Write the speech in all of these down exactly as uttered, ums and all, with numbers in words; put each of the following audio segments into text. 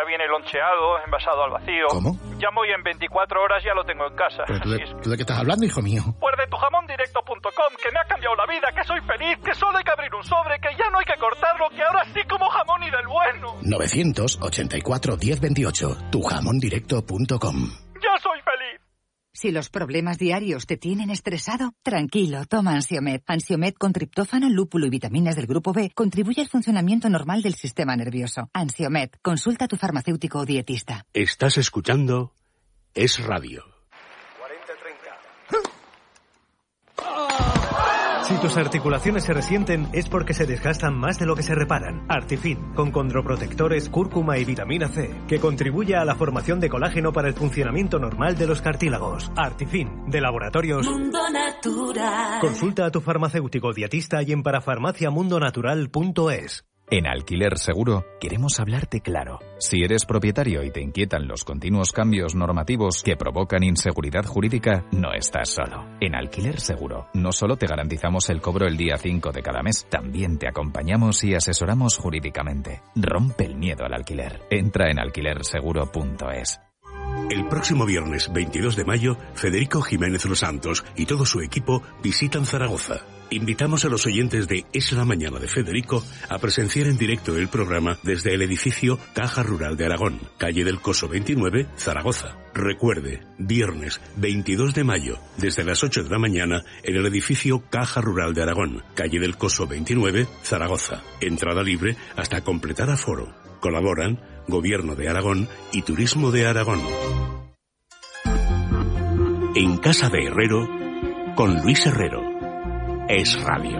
Ya viene loncheado, envasado al vacío. ¿Cómo? Llamo y en veinticuatro horas ya lo tengo en casa. ¿Pero tú de, es... ¿tú de qué estás hablando, hijo mío? Pues de tu jamón directo punto com, que me ha cambiado la vida, que soy feliz, que solo hay que abrir un sobre, que ya no hay que cortarlo, que ahora sí como jamón y del bueno. novecientos ochenta y cuatro, diez veintiocho. tu jamón directo punto com. ¡Ya soy feliz! Si los problemas diarios te tienen estresado, tranquilo, toma Ansiomed. Ansiomed con triptófano, lúpulo y vitaminas del grupo B contribuye al funcionamiento normal del sistema nervioso. Ansiomed, consulta a tu farmacéutico o dietista. Estás escuchando Es Radio. cuarenta treinta. Si tus articulaciones se resienten es porque se desgastan más de lo que se reparan. Artifin, con condroprotectores, cúrcuma y vitamina C, que contribuye a la formación de colágeno para el funcionamiento normal de los cartílagos. Artifin, de Laboratorios Mundo Natural. Consulta a tu farmacéutico dietista y en parafarmacia mundo natural punto es. En Alquiler Seguro queremos hablarte claro. Si eres propietario y te inquietan los continuos cambios normativos que provocan inseguridad jurídica, no estás solo. En Alquiler Seguro no solo te garantizamos el cobro el día cinco de cada mes, también te acompañamos y asesoramos jurídicamente. Rompe el miedo al alquiler. Entra en alquiler seguro punto es. El próximo viernes veintidós de mayo, Federico Jiménez Los Santos y todo su equipo visitan Zaragoza. Invitamos a los oyentes de Es la Mañana de Federico a presenciar en directo el programa desde el edificio Caja Rural de Aragón, calle del Coso veintinueve, Zaragoza. Recuerde, viernes veintidós de mayo, desde las ocho de la mañana, en el edificio Caja Rural de Aragón, calle del Coso veintinueve, Zaragoza. Entrada libre hasta completar aforo. Colaboran Gobierno de Aragón y Turismo de Aragón. En Casa de Herrero, con Luis Herrero. Es Radio.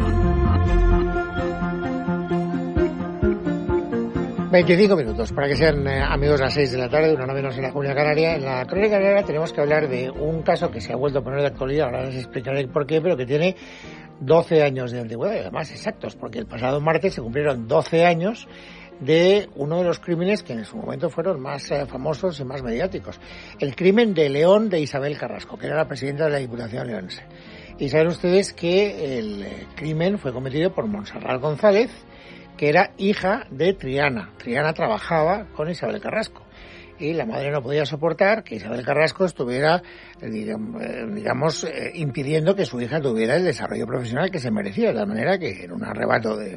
veinticinco minutos para que sean eh, amigos a las seis de la tarde, una menos en la Comunidad Canaria. En la Crónica Canaria tenemos que hablar de un caso que se ha vuelto a poner de actualidad, ahora les explicaré por qué, pero que tiene doce años de antigüedad y además exactos, porque el pasado martes se cumplieron doce años de uno de los crímenes que en su momento fueron más eh, famosos y más mediáticos. El crimen de León de Isabel Carrasco, que era la presidenta de la Diputación leonesa. Y saben ustedes que el eh, crimen fue cometido por Montserrat González, que era hija de Triana. Triana trabajaba con Isabel Carrasco. Y la madre no podía soportar que Isabel Carrasco estuviera, digamos, eh, impidiendo que su hija tuviera el desarrollo profesional que se merecía, de la manera que era un arrebato de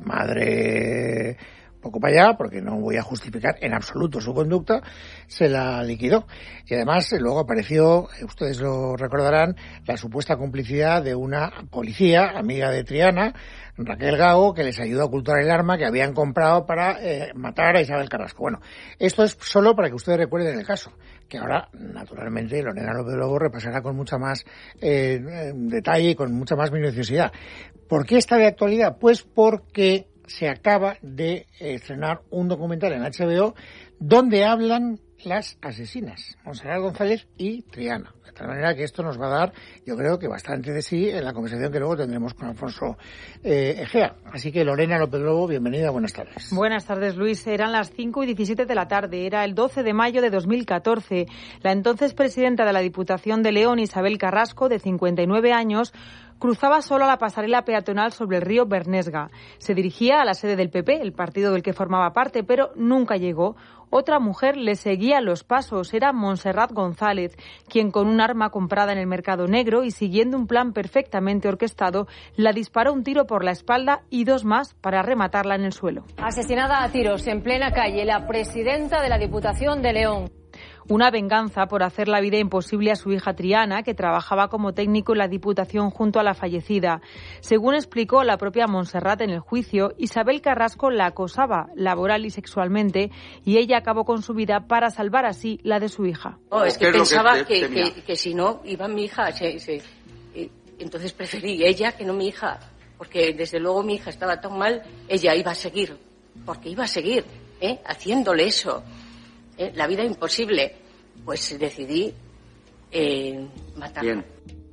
madre poco para allá, porque no voy a justificar en absoluto su conducta, se la liquidó. Y además luego apareció, ustedes lo recordarán, la supuesta complicidad de una policía, amiga de Triana, Raquel Gago, que les ayudó a ocultar el arma que habían comprado para eh, matar a Isabel Carrasco. Bueno, esto es solo para que ustedes recuerden el caso, que ahora, naturalmente, Lorena López Lobo repasará con mucha más eh, detalle y con mucha más minuciosidad. ¿Por qué está de actualidad? Pues porque se acaba de estrenar un documental en H B O donde hablan las asesinas, Montserrat González y Triana. De tal manera que esto nos va a dar, yo creo que bastante de sí en la conversación que luego tendremos con Alfonso eh, Egea. Así que Lorena López Lobo, bienvenida, buenas tardes. Buenas tardes, Luis. Eran las cinco y diecisiete de la tarde, era el doce de mayo de dos mil catorce. La entonces presidenta de la Diputación de León, Isabel Carrasco, de cincuenta y nueve años, cruzaba sola la pasarela peatonal sobre el río Bernesga. Se dirigía a la sede del P P, el partido del que formaba parte, pero nunca llegó. Otra mujer le seguía los pasos, era Montserrat González, quien con un arma comprada en el mercado negro y siguiendo un plan perfectamente orquestado, la disparó un tiro por la espalda y dos más para rematarla en el suelo. Asesinada a tiros en plena calle, la presidenta de la Diputación de León. Una venganza por hacer la vida imposible a su hija Triana, que trabajaba como técnico en la Diputación junto a la fallecida. Según explicó la propia Montserrat en el juicio, Isabel Carrasco la acosaba laboral y sexualmente y ella acabó con su vida para salvar así la de su hija. Oh, es que pensaba que, que, que, que si no iba mi hija, se, se, entonces preferí ella que no mi hija, porque desde luego mi hija estaba tan mal, ella iba a seguir, porque iba a seguir, ¿eh? haciéndole eso. Eh, la vida imposible, pues decidí eh, matarla. Bien.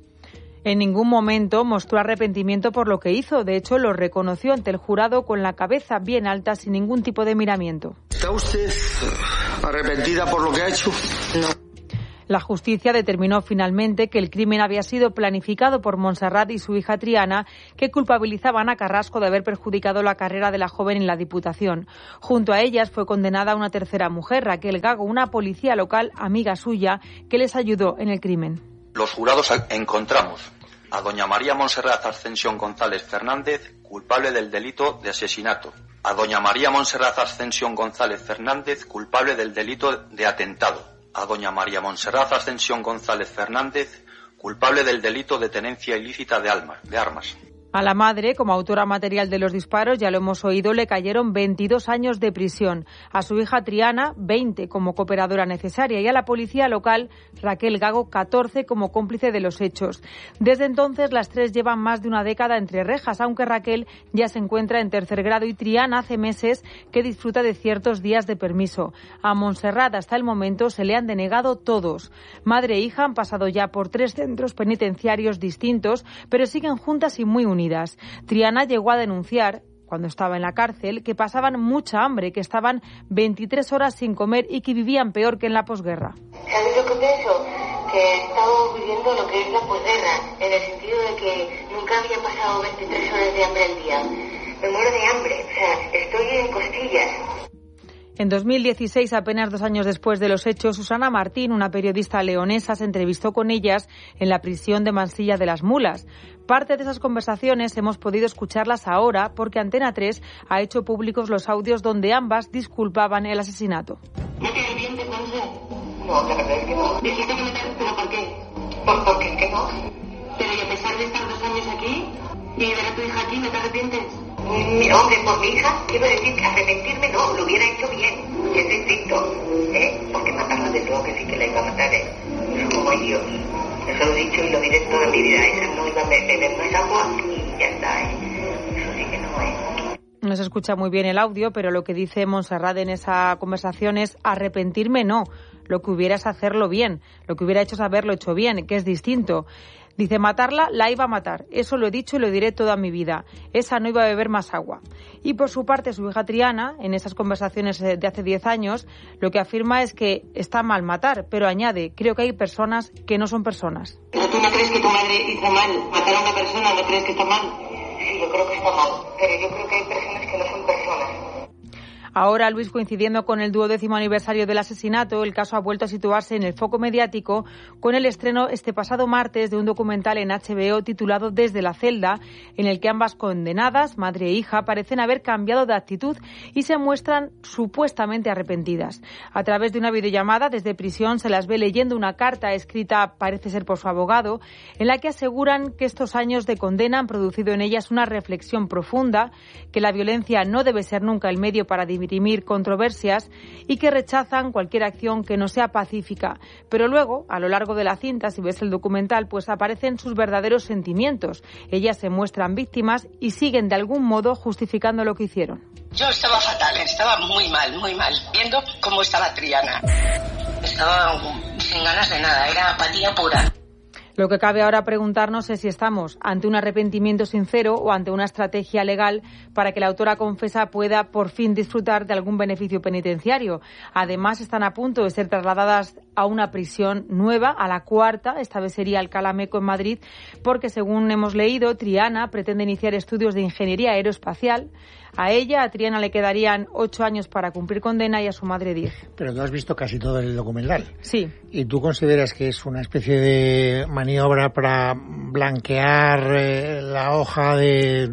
En ningún momento mostró arrepentimiento por lo que hizo. De hecho, lo reconoció ante el jurado con la cabeza bien alta, sin ningún tipo de miramiento. ¿Está usted arrepentida por lo que ha hecho? No. La justicia determinó finalmente que el crimen había sido planificado por Montserrat y su hija Triana, que culpabilizaban a Carrasco de haber perjudicado la carrera de la joven en la Diputación. Junto a ellas fue condenada una tercera mujer, Raquel Gago, una policía local amiga suya, que les ayudó en el crimen. Los jurados encontramos a doña María Montserrat Ascensión González Fernández, culpable del delito de asesinato. A doña María Montserrat Ascensión González Fernández, culpable del delito de atentado. A doña María Montserrat Ascensión González Fernández, culpable del delito de tenencia ilícita de armas. A la madre, como autora material de los disparos, ya lo hemos oído, le cayeron veintidós años de prisión. A su hija Triana, veinte como cooperadora necesaria. Y a la policía local, Raquel Gago, catorce como cómplice de los hechos. Desde entonces, las tres llevan más de una década entre rejas, aunque Raquel ya se encuentra en tercer grado y Triana hace meses que disfruta de ciertos días de permiso. A Montserrat, hasta el momento, se le han denegado todos. Madre e hija han pasado ya por tres centros penitenciarios distintos, pero siguen juntas y muy unidas. Triana llegó a denunciar, cuando estaba en la cárcel, que pasaban mucha hambre, que estaban veintitrés horas sin comer y que vivían peor que en la posguerra. ¿Sabes lo que pienso? Que he estado viviendo lo que es la posguerra, en el sentido de que nunca había pasado veintitrés horas de hambre al día. Me muero de hambre, o sea, estoy en costillas. En dos mil dieciséis, apenas dos años después de los hechos, Susana Martín, una periodista leonesa, se entrevistó con ellas en la prisión de Mansilla de las Mulas. Parte de esas conversaciones hemos podido escucharlas ahora porque Antena tres ha hecho públicos los audios donde ambas disculpaban el asesinato. ¿No te arrepientes, Monse? No, la verdad es que no. Dijiste que me... ¿Pero por qué? ¿Por, porque es que no. Pero y a pesar de estar dos años aquí y ver a tu hija aquí, ¿no te arrepientes? Mi hombre, por mi hija, quiero decir que arrepentirme no, lo hubiera hecho bien, que es distinto, ¿eh? Porque matarla de luego que sí que la iba a matar, ¿eh? Eso como hay Dios. Eso lo he dicho y lo diré toda mi vida. Esa no iba a beber más agua y ya está, ¿eh? Eso sí que no, ¿eh? No se escucha muy bien el audio, pero lo que dice Montserrat en esa conversación es arrepentirme no, lo que hubiera es hacerlo bien, lo que hubiera hecho es haberlo hecho bien, que es distinto. Dice, matarla la iba a matar. Eso lo he dicho y lo diré toda mi vida. Esa no iba a beber más agua. Y por su parte, su hija Triana, en esas conversaciones de hace diez años, lo que afirma es que está mal matar, pero añade, creo que hay personas que no son personas. ¿Pero tú no crees que tu madre hizo mal? ¿Matar a una persona no crees que está mal? Sí, yo creo que está mal, pero yo creo que hay personas que no son personas. Ahora, Luis, coincidiendo con el duodécimo aniversario del asesinato, el caso ha vuelto a situarse en el foco mediático con el estreno este pasado martes de un documental en H B O titulado Desde la celda, en el que ambas condenadas, madre e hija, parecen haber cambiado de actitud y se muestran supuestamente arrepentidas. A través de una videollamada desde prisión se las ve leyendo una carta escrita, parece ser por su abogado, en la que aseguran que estos años de condena han producido en ellas una reflexión profunda, que la violencia no debe ser nunca el medio para dirimir controversias y que rechazan cualquier acción que no sea pacífica. Pero luego, a lo largo de la cinta, si ves el documental, pues aparecen sus verdaderos sentimientos. Ellas se muestran víctimas y siguen de algún modo justificando lo que hicieron. Yo estaba fatal, estaba muy mal, muy mal, viendo cómo estaba Triana. Estaba sin ganas de nada, era apatía pura. Lo que cabe ahora preguntarnos es si estamos ante un arrepentimiento sincero o ante una estrategia legal para que la autora confesa pueda por fin disfrutar de algún beneficio penitenciario. Además, están a punto de ser trasladadas a una prisión nueva, a la cuarta, esta vez sería Alcalá Meco en Madrid, porque según hemos leído, Triana pretende iniciar estudios de ingeniería aeroespacial. A ella, a Triana, le quedarían ocho años para cumplir condena y a su madre diez. Pero tú has visto casi todo el documental. Sí. ¿Y tú consideras que es una especie de maniobra para blanquear eh, la hoja de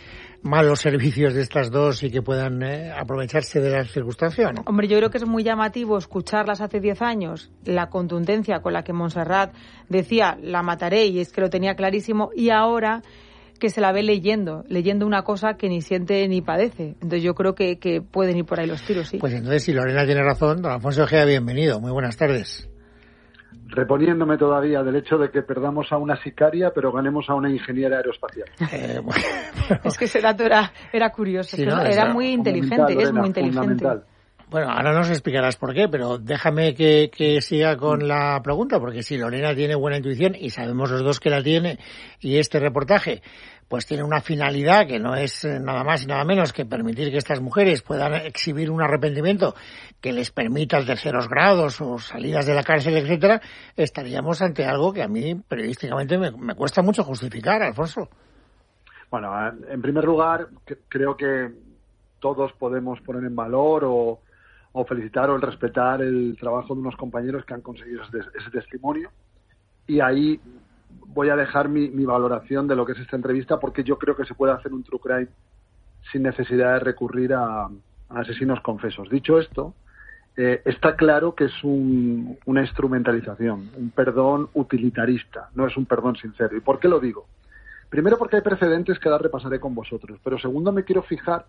malos servicios de estas dos y que puedan eh, aprovecharse de la circunstancia, ¿no? Hombre, yo creo que es muy llamativo escucharlas hace diez años, la contundencia con la que Montserrat decía, la mataré, y es que lo tenía clarísimo, y ahora que se la ve leyendo, leyendo una cosa que ni siente ni padece. Entonces yo creo que, que pueden ir por ahí los tiros, sí. Pues entonces, si Lorena tiene razón, don Alfonso Ojeda, bienvenido. Muy buenas tardes. Reponiéndome todavía del hecho de que perdamos a una sicaria, pero ganemos a una ingeniera aeroespacial. Eh, bueno, es que ese dato era, era curioso, sí, que no, era muy inteligente, es muy inteligente. Bueno, ahora nos explicarás por qué, pero déjame que, que siga con la pregunta, porque si Lorena tiene buena intuición, y sabemos los dos que la tiene, y este reportaje pues tiene una finalidad que no es nada más y nada menos que permitir que estas mujeres puedan exhibir un arrepentimiento que les permita terceros grados o salidas de la cárcel, etcétera, estaríamos ante algo que a mí periodísticamente me, me cuesta mucho justificar, Alfonso. Bueno, en primer lugar, creo que todos podemos poner en valor o, o felicitar o el respetar el trabajo de unos compañeros que han conseguido ese, ese testimonio, y ahí voy a dejar mi, mi valoración de lo que es esta entrevista, porque yo creo que se puede hacer un true crime sin necesidad de recurrir a, a asesinos confesos. Dicho esto, eh, está claro que es un, una instrumentalización, un perdón utilitarista, no es un perdón sincero. ¿Y por qué lo digo? Primero, porque hay precedentes que ahora repasaré con vosotros, pero segundo, me quiero fijar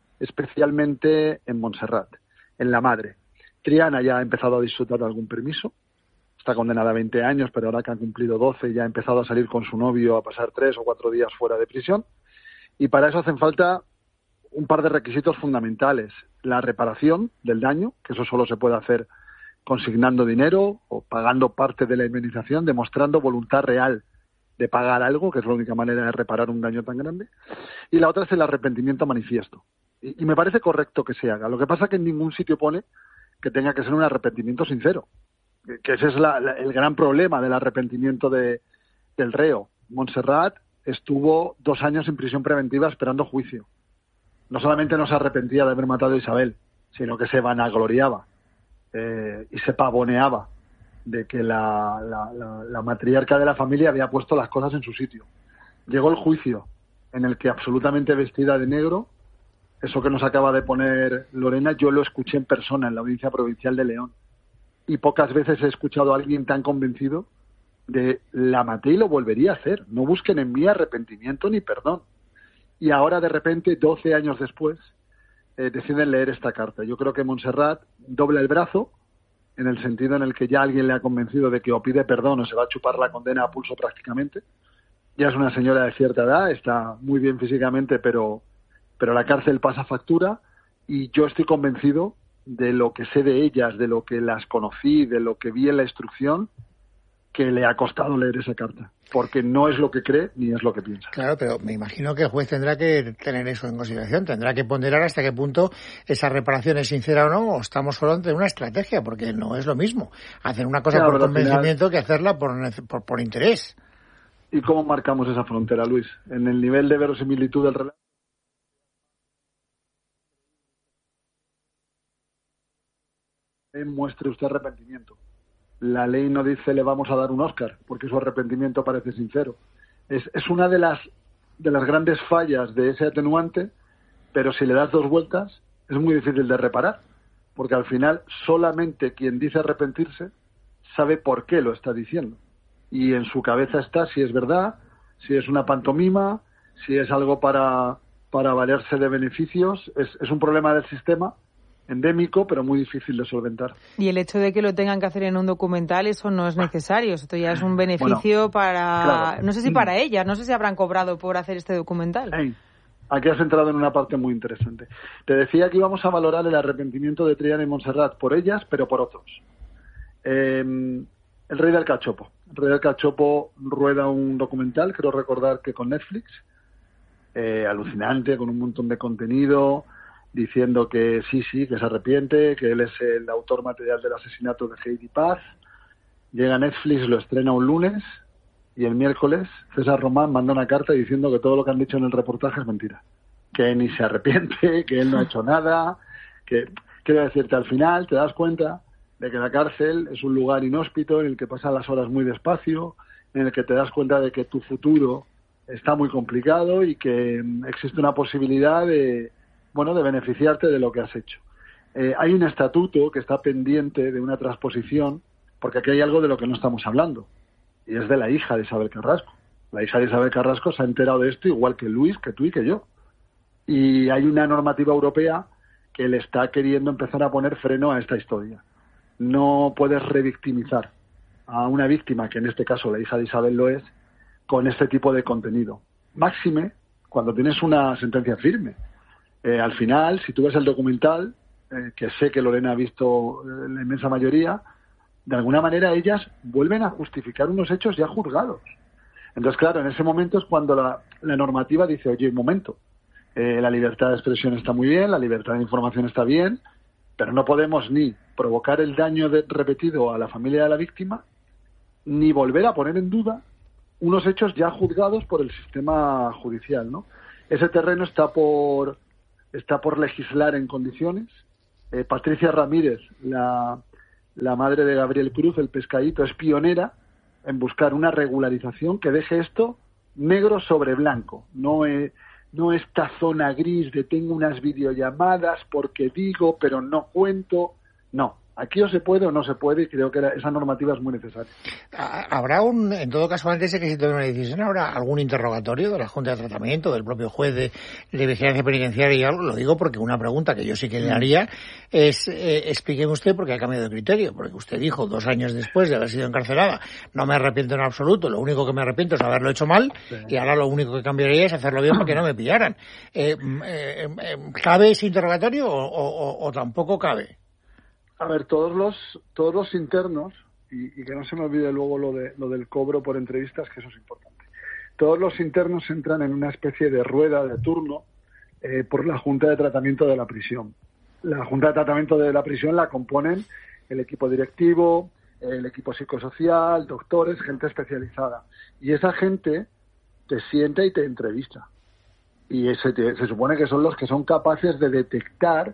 especialmente en Montserrat, en la madre. Triana ya ha empezado a disfrutar de algún permiso, está condenada a veinte años, pero ahora que ha cumplido doce ya ha empezado a salir con su novio a pasar tres o cuatro días fuera de prisión, y para eso hacen falta un par de requisitos fundamentales: la reparación del daño, que eso solo se puede hacer consignando dinero o pagando parte de la indemnización, demostrando voluntad real de pagar algo, que es la única manera de reparar un daño tan grande, y la otra es el arrepentimiento manifiesto. Y, y me parece correcto que se haga. Lo que pasa es que en ningún sitio pone que tenga que ser un arrepentimiento sincero, que ese es la, la, el gran problema del arrepentimiento de, del reo. Montserrat estuvo dos años en prisión preventiva esperando juicio. No solamente no se arrepentía de haber matado a Isabel, sino que se vanagloriaba eh, y se pavoneaba de que la, la, la, la matriarca de la familia había puesto las cosas en su sitio. Llegó el juicio, en el que absolutamente vestida de negro, eso que nos acaba de poner Lorena, yo lo escuché en persona en la Audiencia Provincial de León. Y pocas veces he escuchado a alguien tan convencido de la maté y lo volvería a hacer. No busquen en mí arrepentimiento ni perdón. Y ahora, de repente, doce años después, eh, deciden leer esta carta. Yo creo que Montserrat dobla el brazo, en el sentido en el que ya alguien le ha convencido de que o pide perdón o se va a chupar la condena a pulso prácticamente. Ya es una señora de cierta edad, está muy bien físicamente, pero, pero la cárcel pasa factura, y yo estoy convencido de lo que sé de ellas, de lo que las conocí, de lo que vi en la instrucción, que le ha costado leer esa carta, porque no es lo que cree ni es lo que piensa. Claro, pero me imagino que el juez tendrá que tener eso en consideración, tendrá que ponderar hasta qué punto esa reparación es sincera o no, o estamos solo ante una estrategia, porque no es lo mismo hacer una cosa claro, por convencimiento final, que hacerla por, por, por interés. ¿Y cómo marcamos esa frontera, Luis? En el nivel de verosimilitud del relato. Muestre usted arrepentimiento. La ley no dice le vamos a dar un Oscar porque su arrepentimiento parece sincero. Es, es una de las de las grandes fallas de ese atenuante, pero si le das dos vueltas es muy difícil de reparar, porque al final solamente quien dice arrepentirse sabe por qué lo está diciendo, y en su cabeza está si es verdad, si es una pantomima, si es algo para, para valerse de beneficios. Es, es un problema del sistema endémico, pero muy difícil de solventar. Y el hecho de que lo tengan que hacer en un documental, eso no es necesario. Esto ya es un beneficio bueno, para... Claro. No sé si para ellas, no sé si habrán cobrado por hacer este documental. Hey, aquí has entrado en una parte muy interesante. Te decía que íbamos a valorar el arrepentimiento de Triana y Montserrat por ellas, pero por otros. Eh, el Rey del Cachopo. El Rey del Cachopo rueda un documental, creo recordar que con Netflix, eh, alucinante, con un montón de contenido, diciendo que sí, sí, que se arrepiente, que él es el autor material del asesinato de Heidi Paz. Llega a Netflix, lo estrena un lunes, y el miércoles César Román manda una carta diciendo que todo lo que han dicho en el reportaje es mentira, que ni se arrepiente, que él no ha hecho nada, que, quiero decirte, al final te das cuenta de que la cárcel es un lugar inhóspito en el que pasan las horas muy despacio, en el que te das cuenta de que tu futuro está muy complicado y que existe una posibilidad de bueno, de beneficiarte de lo que has hecho. Eh, hay un estatuto que está pendiente de una transposición, porque aquí hay algo de lo que no estamos hablando, y es de la hija de Isabel Carrasco. La hija de Isabel Carrasco se ha enterado de esto igual que Luis, que tú y que yo. Y hay una normativa europea que le está queriendo empezar a poner freno a esta historia. No puedes revictimizar a una víctima, que en este caso la hija de Isabel lo es, con este tipo de contenido. Máxime cuando tienes una sentencia firme. Eh, al final, si tú ves el documental, eh, que sé que Lorena ha visto eh, la inmensa mayoría, de alguna manera ellas vuelven a justificar unos hechos ya juzgados. Entonces, claro, en ese momento es cuando la, la normativa dice, oye, un momento, eh, la libertad de expresión está muy bien, la libertad de información está bien, pero no podemos ni provocar el daño de, repetido a la familia de la víctima, ni volver a poner en duda unos hechos ya juzgados por el sistema judicial, ¿no? Ese terreno está por está por legislar en condiciones. Eh, Patricia Ramírez, la, la madre de Gabriel Cruz, el pescadito, es pionera en buscar una regularización que deje esto negro sobre blanco. No, eh, no esta zona gris de tengo unas videollamadas porque digo, pero no cuento. No. Aquí o se puede o no se puede, y creo que esa normativa es muy necesaria. ¿Habrá un, en todo caso, antes de que se tome una decisión, habrá algún interrogatorio de la Junta de Tratamiento, del propio juez de, de vigilancia penitenciaria y algo? Lo digo porque una pregunta que yo sí que le haría es, eh, explíqueme usted por qué ha cambiado de criterio, porque usted dijo dos años después de haber sido encarcelada, no me arrepiento en absoluto, lo único que me arrepiento es haberlo hecho mal, sí. Y ahora lo único que cambiaría es hacerlo bien para que no me pillaran. Eh, eh, eh, ¿Cabe ese interrogatorio o, o, o tampoco cabe? A ver, todos los todos los internos, y, y que no se me olvide luego lo de lo del cobro por entrevistas, que eso es importante. Todos los internos entran en una especie de rueda de turno eh, por la Junta de Tratamiento de la prisión. La Junta de Tratamiento de la prisión la componen el equipo directivo, el equipo psicosocial, doctores, gente especializada. Y esa gente te sienta y te entrevista. Y ese te, se supone que son los que son capaces de detectar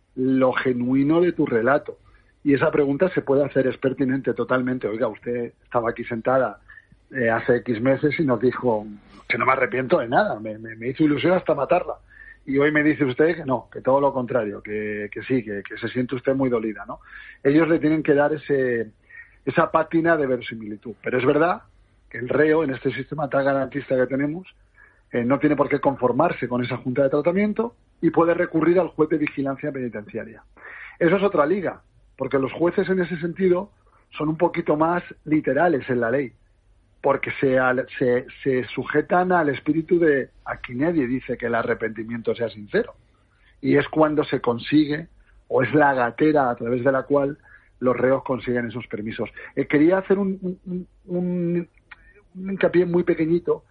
lo genuino de tu relato. Y esa pregunta se puede hacer, es pertinente totalmente. Oiga, usted estaba aquí sentada eh, hace X meses y nos dijo que no me arrepiento de nada, me, me, me hizo ilusión hasta matarla. Y hoy me dice usted que no, que todo lo contrario, que, que sí, que, que se siente usted muy dolida, ¿no? Ellos le tienen que dar ese esa pátina de verosimilitud. Pero es verdad que el reo, en este sistema tan garantista que tenemos, eh, no tiene por qué conformarse con esa Junta de Tratamiento y puede recurrir al juez de vigilancia penitenciaria. Eso es otra liga, porque los jueces en ese sentido son un poquito más literales en la ley, porque se, se, se sujetan al espíritu de aquí nadie dice que el arrepentimiento sea sincero, y es cuando se consigue, o es la gatera a través de la cual los reos consiguen esos permisos. Eh, quería hacer un, un, un, un hincapié muy pequeñito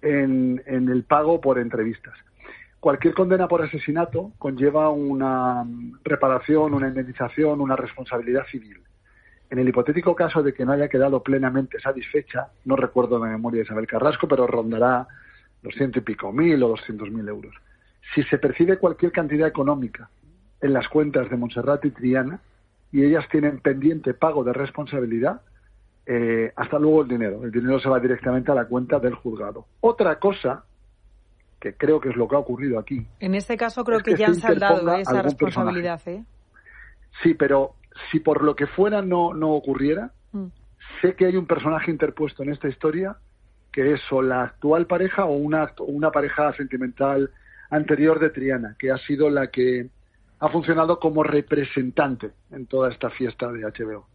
en, en el pago por entrevistas. Cualquier condena por asesinato conlleva una reparación, una indemnización, una responsabilidad civil. En el hipotético caso de que no haya quedado plenamente satisfecha, no recuerdo de memoria de Isabel Carrasco, pero rondará los ciento y pico mil o doscientos mil euros. Si se percibe cualquier cantidad económica en las cuentas de Montserrat y Triana y ellas tienen pendiente pago de responsabilidad, eh, hasta luego el dinero. El dinero se va directamente a la cuenta del juzgado. Otra cosa, que creo que es lo que ha ocurrido aquí. En este caso creo que, que ya han saldado esa responsabilidad, ¿eh? Sí, pero si por lo que fuera no, no ocurriera, mm. sé que hay un personaje interpuesto en esta historia que es o la actual pareja o una, una pareja sentimental anterior de Triana, que ha sido la que ha funcionado como representante en toda esta fiesta de H B O.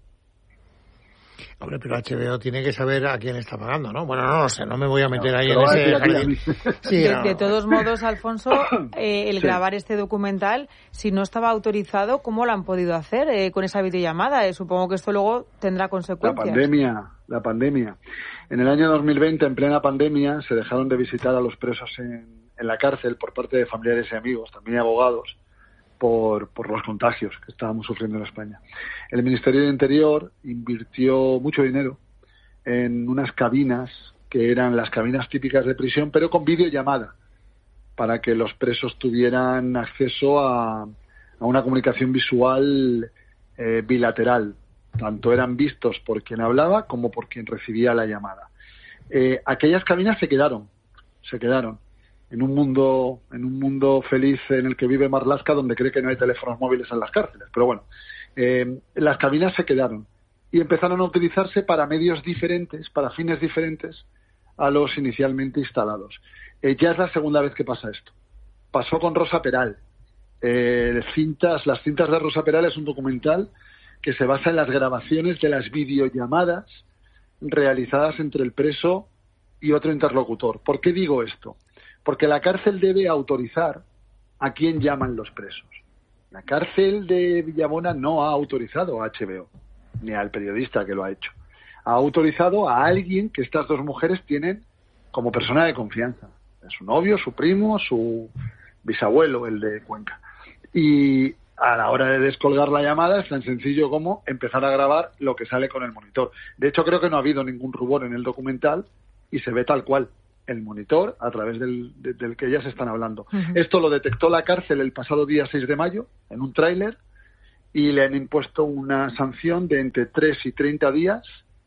Hombre, pero H B O tiene que saber a quién está pagando, ¿no? Bueno, no lo sé, no me voy a meter no, ahí en ese jardín. Sí, de, no. de todos modos, Alfonso, eh, el sí. grabar este documental, si no estaba autorizado, ¿cómo lo han podido hacer eh, con esa videollamada? Eh, supongo que esto luego tendrá consecuencias. La pandemia, la pandemia. En el año dos mil veinte, en plena pandemia, se dejaron de visitar a los presos en, en la cárcel por parte de familiares y amigos, también abogados, Por, por los contagios que estábamos sufriendo en España. El Ministerio de Interior invirtió mucho dinero en unas cabinas que eran las cabinas típicas de prisión, pero con videollamada, para que los presos tuvieran acceso a, a una comunicación visual eh, bilateral. Tanto eran vistos por quien hablaba como por quien recibía la llamada. Eh, aquellas cabinas se quedaron, se quedaron. en un mundo en un mundo feliz en el que vive Marlaska, donde cree que no hay teléfonos móviles en las cárceles. Pero bueno, eh, las cabinas se quedaron y empezaron a utilizarse para medios diferentes, para fines diferentes a los inicialmente instalados. Eh, ya es la segunda vez que pasa esto. Pasó con Rosa Peral. Eh, cintas, las cintas de Rosa Peral es un documental que se basa en las grabaciones de las videollamadas realizadas entre el preso y otro interlocutor. ¿Por qué digo esto? Porque la cárcel debe autorizar a quién llaman los presos. La cárcel de Villabona no ha autorizado a H B O, ni al periodista que lo ha hecho. Ha autorizado a alguien que estas dos mujeres tienen como persona de confianza. Su novio, su primo, su bisabuelo, el de Cuenca. Y a la hora de descolgar la llamada es tan sencillo como empezar a grabar lo que sale con el monitor. De hecho, creo que no ha habido ningún rubor en el documental y se ve tal cual el monitor a través del, de, del que ellas están hablando. Uh-huh. Esto lo detectó la cárcel el pasado día seis de mayo en un tráiler y le han impuesto una sanción de entre tres y treinta días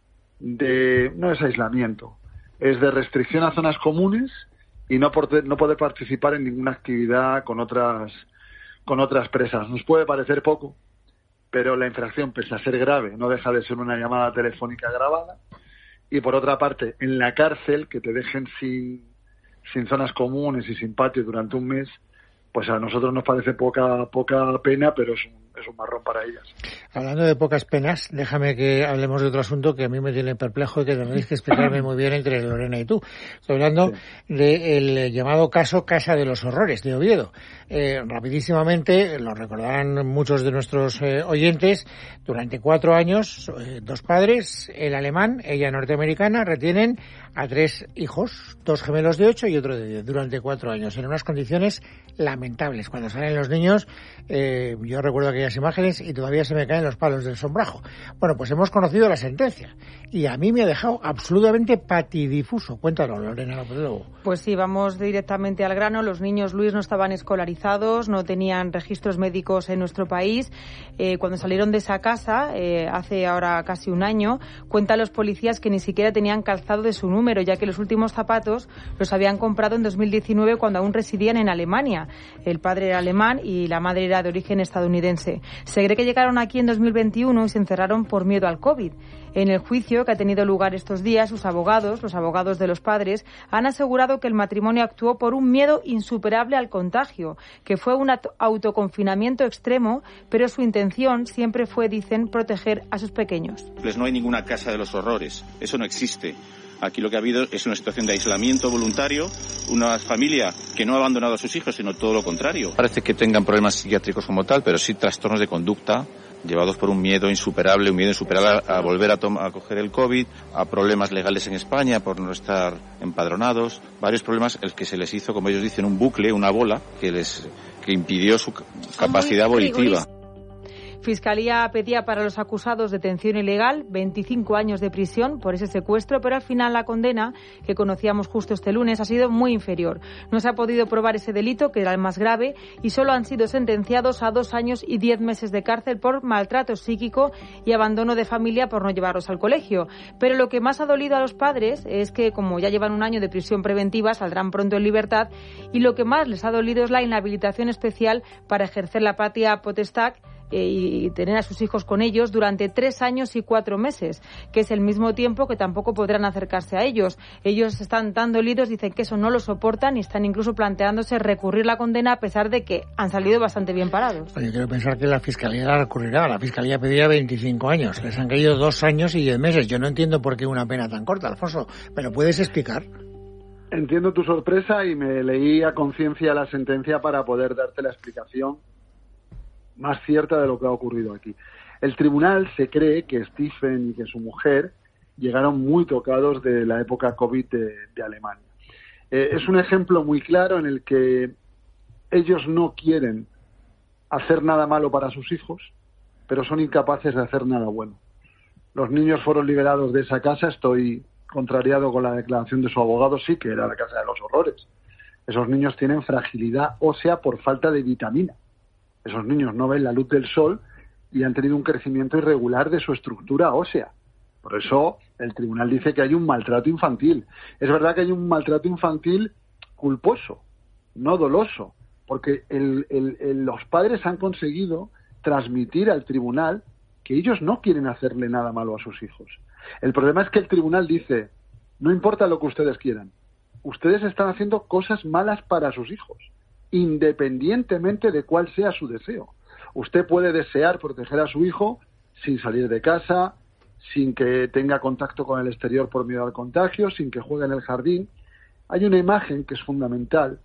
de, no es aislamiento, es de restricción a zonas comunes y no, por, no poder participar en ninguna actividad con otras con otras presas. Nos puede parecer poco, pero la infracción, pese a ser grave, no deja de ser una llamada telefónica grabada. Y por otra parte, en la cárcel, que te dejen sin, sin zonas comunes y sin patio durante un mes, pues a nosotros nos parece poca poca pena, pero es un, es un marrón para ellas. Hablando de pocas penas, déjame que hablemos de otro asunto que a mí me tiene perplejo y que tendréis que explicarme muy bien entre Lorena y tú. Estoy hablando sí. del llamado caso Casa de los Horrores de Oviedo. Eh, rapidísimamente, lo recordarán muchos de nuestros eh, oyentes, durante cuatro años, eh, dos padres, el alemán, ella norteamericana, retienen a tres hijos, dos gemelos de ocho y otro de diez, durante cuatro años, en unas condiciones lamentables. Cuando salen los niños, eh, yo recuerdo aquellas imágenes y todavía se me caen los palos del sombrajo. Bueno, pues hemos conocido la sentencia y a mí me ha dejado absolutamente patidifuso. Cuéntanos, Lorena López Lobo. Pues sí, vamos directamente al grano. Los niños, Luis, no estaban escolarizados, no tenían registros médicos en nuestro país. Eh, cuando salieron de esa casa, eh, hace ahora casi un año, cuentan los policías que ni siquiera tenían calzado de su número, ya que los últimos zapatos los habían comprado en dos mil diecinueve cuando aún residían en Alemania. El padre era alemán y la madre era de origen estadounidense. Se cree que llegaron aquí en dos mil veintiuno y se encerraron por miedo al COVID. En el juicio que ha tenido lugar estos días, sus abogados, los abogados de los padres, han asegurado que el matrimonio actuó por un miedo insuperable al contagio, que fue un autoconfinamiento extremo, pero su intención siempre fue, dicen, proteger a sus pequeños. Pues no hay ninguna casa de los horrores, eso no existe. Aquí lo que ha habido es una situación de aislamiento voluntario, una familia que no ha abandonado a sus hijos, sino todo lo contrario. Parece que tengan problemas psiquiátricos como tal, pero sí trastornos de conducta llevados por un miedo insuperable, un miedo insuperable a, a volver a, a coger el COVID, a problemas legales en España por no estar empadronados, varios problemas el que se les hizo, como ellos dicen, un bucle, una bola que les que impidió su capacidad volitiva. Fiscalía pedía para los acusados detención ilegal, veinticinco años de prisión por ese secuestro, pero al final la condena, que conocíamos justo este lunes, ha sido muy inferior. No se ha podido probar ese delito, que era el más grave, y solo han sido sentenciados a dos años y diez meses de cárcel por maltrato psíquico y abandono de familia por no llevarlos al colegio. Pero lo que más ha dolido a los padres es que, como ya llevan un año de prisión preventiva, saldrán pronto en libertad, y lo que más les ha dolido es la inhabilitación especial para ejercer la patria potestad y tener a sus hijos con ellos durante tres años y cuatro meses, que es el mismo tiempo que tampoco podrán acercarse a ellos. Ellos están tan dolidos, dicen que eso no lo soportan y están incluso planteándose recurrir la condena a pesar de que han salido bastante bien parados. Yo quiero pensar que la Fiscalía la recurrirá. La Fiscalía pedía veinticinco años, les han caído dos años y diez meses. Yo no entiendo por qué una pena tan corta, Alfonso. ¿Me lo puedes explicar? Entiendo tu sorpresa y me leí a conciencia la sentencia para poder darte la explicación más cierta de lo que ha ocurrido aquí. El tribunal se cree que Stephen y que su mujer llegaron muy tocados de la época COVID de, de Alemania. Eh, es un ejemplo muy claro en el que ellos no quieren hacer nada malo para sus hijos, pero son incapaces de hacer nada bueno. Los niños fueron liberados de esa casa, estoy contrariado con la declaración de su abogado, sí que era la casa de los horrores. Esos niños tienen fragilidad ósea por falta de vitamina. Esos niños no ven la luz del sol y han tenido un crecimiento irregular de su estructura ósea. Por eso el tribunal dice que hay un maltrato infantil. Es verdad que hay un maltrato infantil culposo, no doloso, porque el, el, el, los padres han conseguido transmitir al tribunal que ellos no quieren hacerle nada malo a sus hijos. El problema es que el tribunal dice, no importa lo que ustedes quieran, ustedes están haciendo cosas malas para sus hijos, independientemente de cuál sea su deseo. Usted puede desear proteger a su hijo sin salir de casa, sin que tenga contacto con el exterior por miedo al contagio, sin que juegue en el jardín. Hay una imagen que es fundamental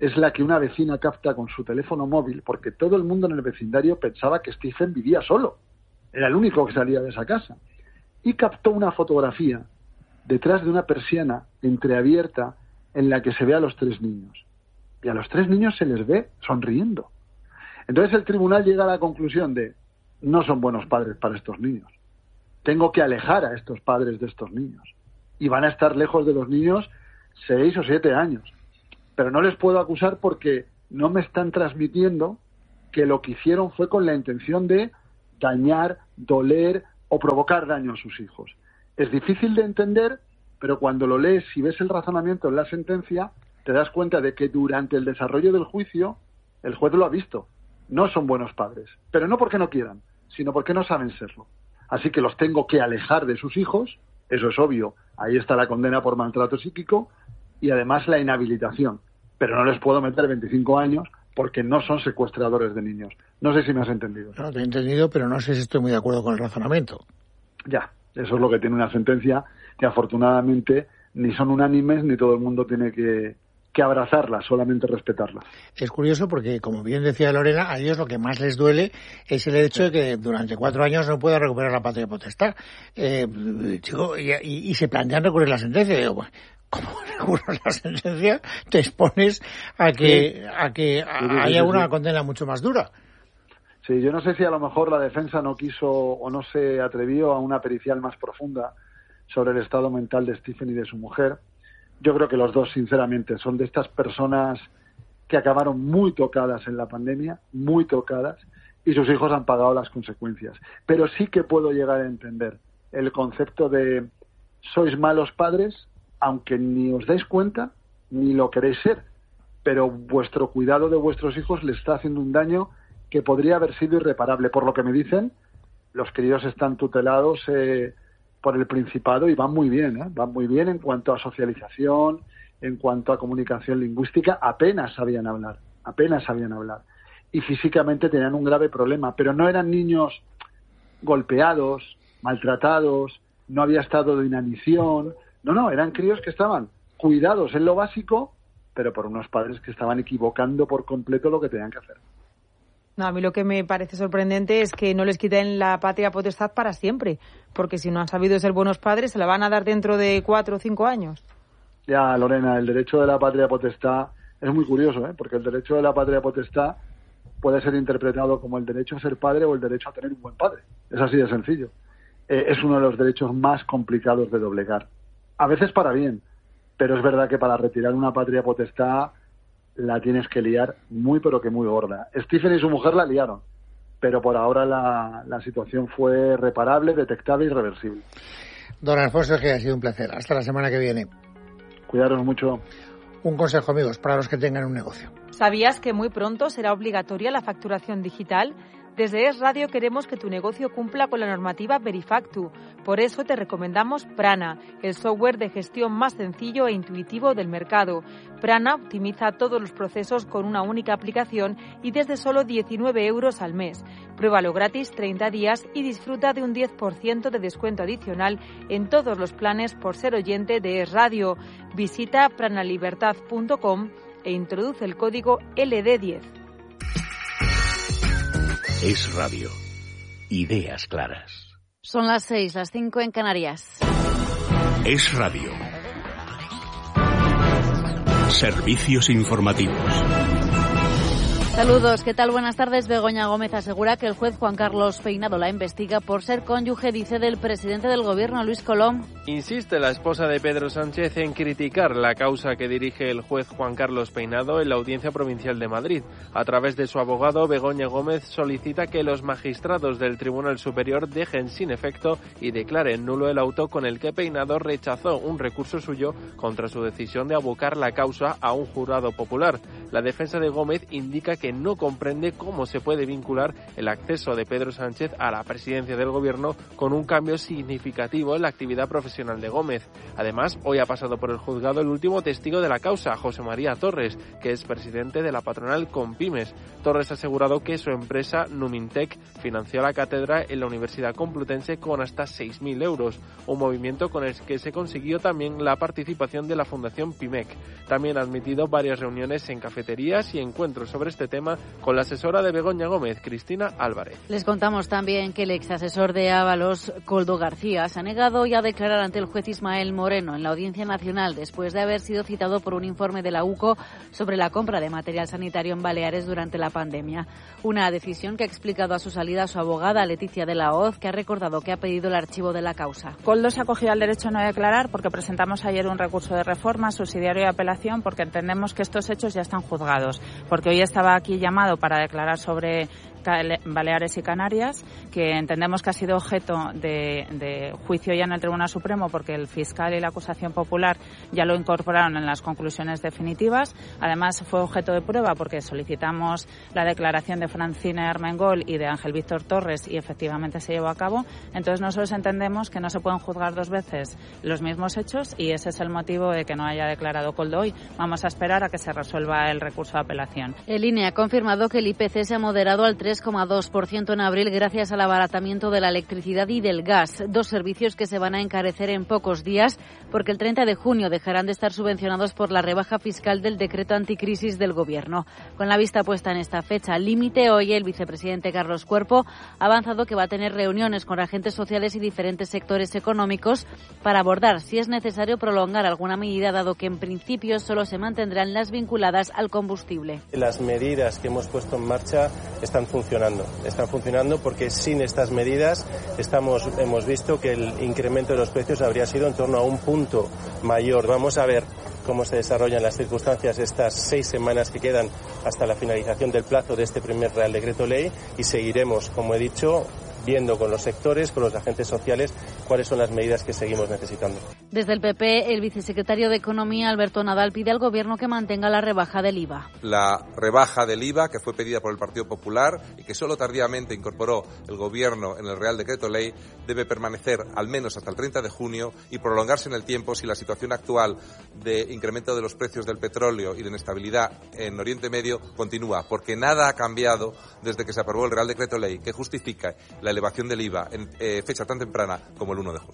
es la que una vecina capta con su teléfono móvil, porque todo el mundo en el vecindario pensaba que Stephen vivía solo. Era el único que salía de esa casa. Y captó una fotografía detrás de una persiana entreabierta en la que se ve a los tres niños. Y a los tres niños se les ve sonriendo. Entonces el tribunal llega a la conclusión de no son buenos padres para estos niños. Tengo que alejar a estos padres de estos niños. Y van a estar lejos de los niños seis o siete años. Pero no les puedo acusar porque no me están transmitiendo que lo que hicieron fue con la intención de dañar, doler o provocar daño a sus hijos. Es difícil de entender, pero cuando lo lees y ves el razonamiento en la sentencia, te das cuenta de que durante el desarrollo del juicio el juez lo ha visto. No son buenos padres, pero no porque no quieran, sino porque no saben serlo. Así que los tengo que alejar de sus hijos, eso es obvio, ahí está la condena por maltrato psíquico y además la inhabilitación, pero no les puedo meter veinticinco años porque no son secuestradores de niños. No sé si me has entendido. No, te he entendido, pero no sé si estoy muy de acuerdo con el razonamiento. Ya, eso es lo que tiene una sentencia que afortunadamente ni son unánimes ni todo el mundo tiene que, que abrazarla, solamente respetarla. Es curioso porque, como bien decía Lorena, a ellos lo que más les duele es el hecho de que durante cuatro años no pueda recuperar la patria potestad. Eh, chico, y, y, y se plantean recurrir la sentencia. Digo, bueno, ¿cómo recurres la sentencia? Te expones a que, a que a, haya una condena mucho más dura. Sí, yo no sé si a lo mejor la defensa no quiso o no se atrevió a una pericial más profunda sobre el estado mental de Stephen y de su mujer. Yo creo que los dos, sinceramente, son de estas personas que acabaron muy tocadas en la pandemia, muy tocadas, y sus hijos han pagado las consecuencias. Pero sí que puedo llegar a entender el concepto de sois malos padres, aunque ni os dais cuenta ni lo queréis ser, pero vuestro cuidado de vuestros hijos les está haciendo un daño que podría haber sido irreparable. Por lo que me dicen, los críos están tutelados eh, por el Principado y van muy bien, ¿eh? van muy bien en cuanto a socialización, en cuanto a comunicación lingüística, apenas sabían hablar, apenas sabían hablar. Y físicamente tenían un grave problema, pero no eran niños golpeados, maltratados, no había estado de inanición, no, no, eran críos que estaban cuidados en lo básico, pero por unos padres que estaban equivocando por completo lo que tenían que hacer. No, a mí lo que me parece sorprendente es que no les quiten la patria potestad para siempre, porque si no han sabido ser buenos padres, se la van a dar dentro de cuatro o cinco años. Ya, Lorena, el derecho de la patria potestad es muy curioso, ¿eh? Porque el derecho de la patria potestad puede ser interpretado como el derecho a ser padre o el derecho a tener un buen padre. Es así de sencillo. Eh, es uno de los derechos más complicados de doblegar. A veces para bien, pero es verdad que para retirar una patria potestad la tienes que liar muy pero que muy gorda. Stephen y su mujer la liaron, pero por ahora la, la situación fue reparable, detectable y reversible. Don Alfonso, que ha sido un placer. Hasta la semana que viene. Cuidaros mucho. Un consejo, amigos, para los que tengan un negocio. ¿Sabías que muy pronto será obligatoria la facturación digital? Desde Es Radio queremos que tu negocio cumpla con la normativa Verifactu. Por eso te recomendamos Prana, el software de gestión más sencillo e intuitivo del mercado. Prana optimiza todos los procesos con una única aplicación y desde solo diecinueve euros al mes. Pruébalo gratis treinta días y disfruta de un diez por ciento de descuento adicional en todos los planes por ser oyente de Es Radio. Visita pranalibertad punto com e introduce el código L D diez. Es Radio. Ideas claras. Son las seis, las cinco en Canarias. Es Radio. Servicios informativos. Saludos, ¿qué tal? Buenas tardes. Begoña Gómez asegura que el juez Juan Carlos Peinado la investiga por ser cónyuge, dice, del presidente del gobierno, Luis Colom. Insiste la esposa de Pedro Sánchez en criticar la causa que dirige el juez Juan Carlos Peinado en la Audiencia Provincial de Madrid. A través de su abogado, Begoña Gómez solicita que los magistrados del Tribunal Superior dejen sin efecto y declaren nulo el auto con el que Peinado rechazó un recurso suyo contra su decisión de abocar la causa a un jurado popular. La defensa de Gómez indica que que no comprende cómo se puede vincular el acceso de Pedro Sánchez a la presidencia del Gobierno con un cambio significativo en la actividad profesional de Gómez. Además, hoy ha pasado por el juzgado el último testigo de la causa, José María Torres, que es presidente de la patronal Compymes. Torres ha asegurado que su empresa Numintec financió la cátedra en la Universidad Complutense con hasta seis mil euros, un movimiento con el que se consiguió también la participación de la Fundación Pimec. También ha admitido varias reuniones en cafeterías y encuentros sobre este tema con la asesora de Begoña Gómez, Cristina Álvarez. Les contamos también que el ex asesor de Ábalos, Koldo García, se ha negado ya a declarar ante el juez Ismael Moreno en la Audiencia Nacional después de haber sido citado por un informe de la U C O sobre la compra de material sanitario en Baleares durante la pandemia. Una decisión que ha explicado a su salida su abogada Leticia de la Hoz, que ha recordado que ha pedido el archivo de la causa. Koldo se ha acogido al derecho a no declarar porque presentamos ayer un recurso de reforma, subsidiario y apelación, porque entendemos que estos hechos ya están juzgados, porque hoy estaba aquí llamado para declarar sobre Baleares y Canarias, que entendemos que ha sido objeto de, de juicio ya en el Tribunal Supremo porque el fiscal y la acusación popular ya lo incorporaron en las conclusiones definitivas. Además fue objeto de prueba porque solicitamos la declaración de Francina Armengol y de Ángel Víctor Torres y efectivamente se llevó a cabo. Entonces nosotros entendemos que no se pueden juzgar dos veces los mismos hechos y ese es el motivo de que no haya declarado Koldo hoy. Vamos a esperar a que se resuelva el recurso de apelación. El I N E ha confirmado que el I P C se ha moderado al tres coma dos por ciento en abril gracias al abaratamiento de la electricidad y del gas, dos servicios que se van a encarecer en pocos días porque el treinta de junio dejarán de estar subvencionados por la rebaja fiscal del decreto anticrisis del Gobierno. Con la vista puesta en esta fecha límite, hoy el vicepresidente Carlos Cuerpo ha avanzado que va a tener reuniones con agentes sociales y diferentes sectores económicos para abordar si es necesario prolongar alguna medida, dado que en principio solo se mantendrán las vinculadas al combustible. Las medidas que hemos puesto en marcha están funcionando. Están funcionando porque sin estas medidas estamos, hemos visto que el incremento de los precios habría sido en torno a un punto mayor. Vamos a ver cómo se desarrollan las circunstancias estas seis semanas que quedan hasta la finalización del plazo de este primer Real Decreto Ley y seguiremos, como he dicho, viendo con los sectores, con los agentes sociales, cuáles son las medidas que seguimos necesitando. Desde el P P, el vicesecretario de Economía, Alberto Nadal, pide al Gobierno que mantenga la rebaja del I V A. La rebaja del I V A, que fue pedida por el Partido Popular y que solo tardíamente incorporó el Gobierno en el Real Decreto Ley, debe permanecer al menos hasta el treinta de junio y prolongarse en el tiempo si la situación actual de incremento de los precios del petróleo y de inestabilidad en Oriente Medio continúa, porque nada ha cambiado desde que se aprobó el Real Decreto Ley que justifica la elevación del I V A en eh, fecha tan temprana como el uno de junio.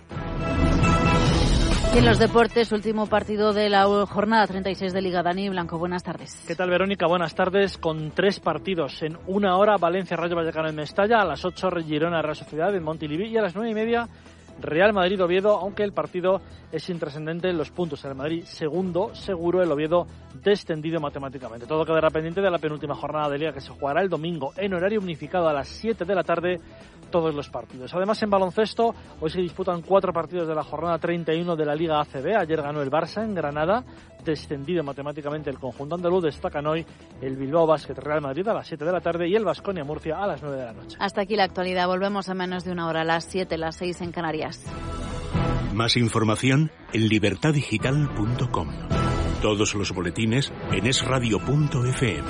Y en los deportes, último partido de la jornada treinta y seis de Liga. Dani Blanco, buenas tardes. ¿Qué tal, Verónica? Buenas tardes. Con tres partidos en una hora, Valencia Rayo Vallecano en Mestalla, a las ocho Girona Real Sociedad en Montilivi y a las nueve y media Real Madrid Oviedo, aunque el partido es intrascendente en los puntos. El Madrid segundo, seguro, el Oviedo descendido matemáticamente. Todo quedará pendiente de la penúltima jornada de Liga que se jugará el domingo en horario unificado a las siete de la tarde, todos los partidos. Además, en baloncesto, hoy se disputan cuatro partidos de la jornada treinta y uno de la Liga A C B. Ayer ganó el Barça en Granada, descendido matemáticamente el conjunto andaluz. Destacan hoy el Bilbao Basket Real Madrid a las siete de la tarde y el Baskonia Murcia a las nueve de la noche. Hasta aquí la actualidad. Volvemos en menos de una hora, a las siete, las seis en Canarias. Más información en libertad digital punto com. Todos los boletines en es radio punto efe eme.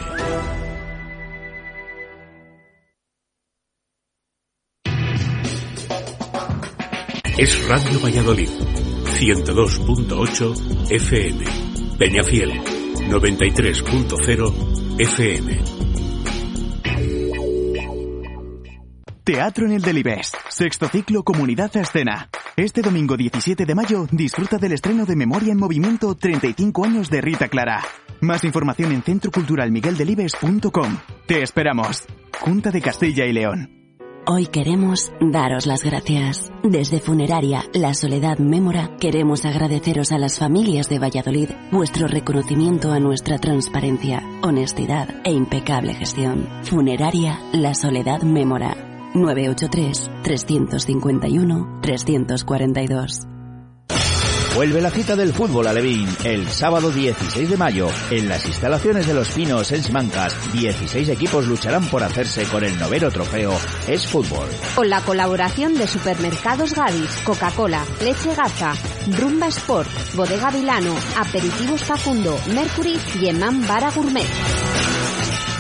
Es Radio Valladolid, ciento dos punto ocho efe eme. Peñafiel, noventa y tres punto cero efe eme. Teatro en el Delibes. Sexto ciclo Comunidad a Escena. Este domingo diecisiete de mayo disfruta del estreno de Memoria en Movimiento treinta y cinco años de Rita Clara. Más información en centro cultural miguel delibes punto com. Te esperamos. Junta de Castilla y León. Hoy queremos daros las gracias. Desde Funeraria La Soledad Mémora queremos agradeceros a las familias de Valladolid vuestro reconocimiento a nuestra transparencia, honestidad e impecable gestión. Funeraria La Soledad Mémora. nueve ocho tres, tres cinco uno, tres cuatro dos. Vuelve la cita del fútbol alevín el sábado dieciséis de mayo en las instalaciones de Los Pinos en Simancas. dieciséis equipos lucharán por hacerse con el noveno trofeo Es Fútbol. Con la colaboración de Supermercados Gadis, Coca-Cola, Leche Garza, Rumba Sport, Bodega Vilano, Aperitivos Facundo, Mercury y Emman Bara Gourmet.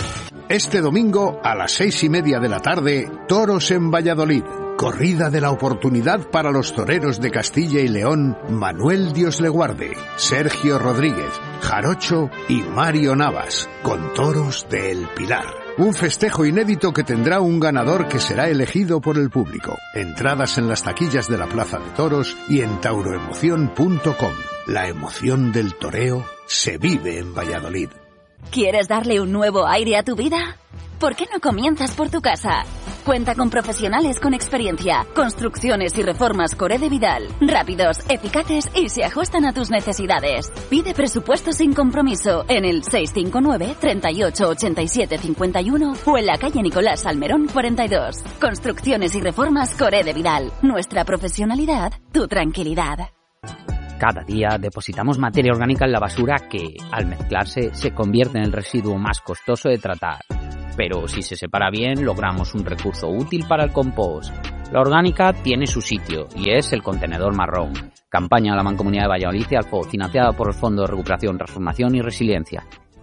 Este domingo a las seis y media de la tarde, Toros en Valladolid. Corrida de la oportunidad para los toreros de Castilla y León, Manuel Dios le guarde, Sergio Rodríguez, Jarocho y Mario Navas, con toros de El Pilar. Un festejo inédito que tendrá un ganador que será elegido por el público. Entradas en las taquillas de la Plaza de Toros y en tauroemoción punto com. La emoción del toreo se vive en Valladolid. ¿Quieres darle un nuevo aire a tu vida? ¿Por qué no comienzas por tu casa? Cuenta con profesionales con experiencia, construcciones y reformas Coré de Vidal, rápidos, eficaces y se ajustan a tus necesidades. Pide presupuesto sin compromiso en el seis cinco nueve, treinta y ocho, ochenta y siete, cincuenta y uno o en la calle Nicolás Salmerón cuarenta y dos. Construcciones y reformas Coré de Vidal. Nuestra profesionalidad, tu tranquilidad. Cada día depositamos materia orgánica en la basura que, al mezclarse, se convierte en el residuo más costoso de tratar. Pero si se separa bien, logramos un recurso útil para el compost. La orgánica tiene su sitio y es el contenedor marrón. Campaña de la Mancomunidad de Valladolid y Alfo, financiada por el Fondo de Recuperación, Transformación y Resiliencia.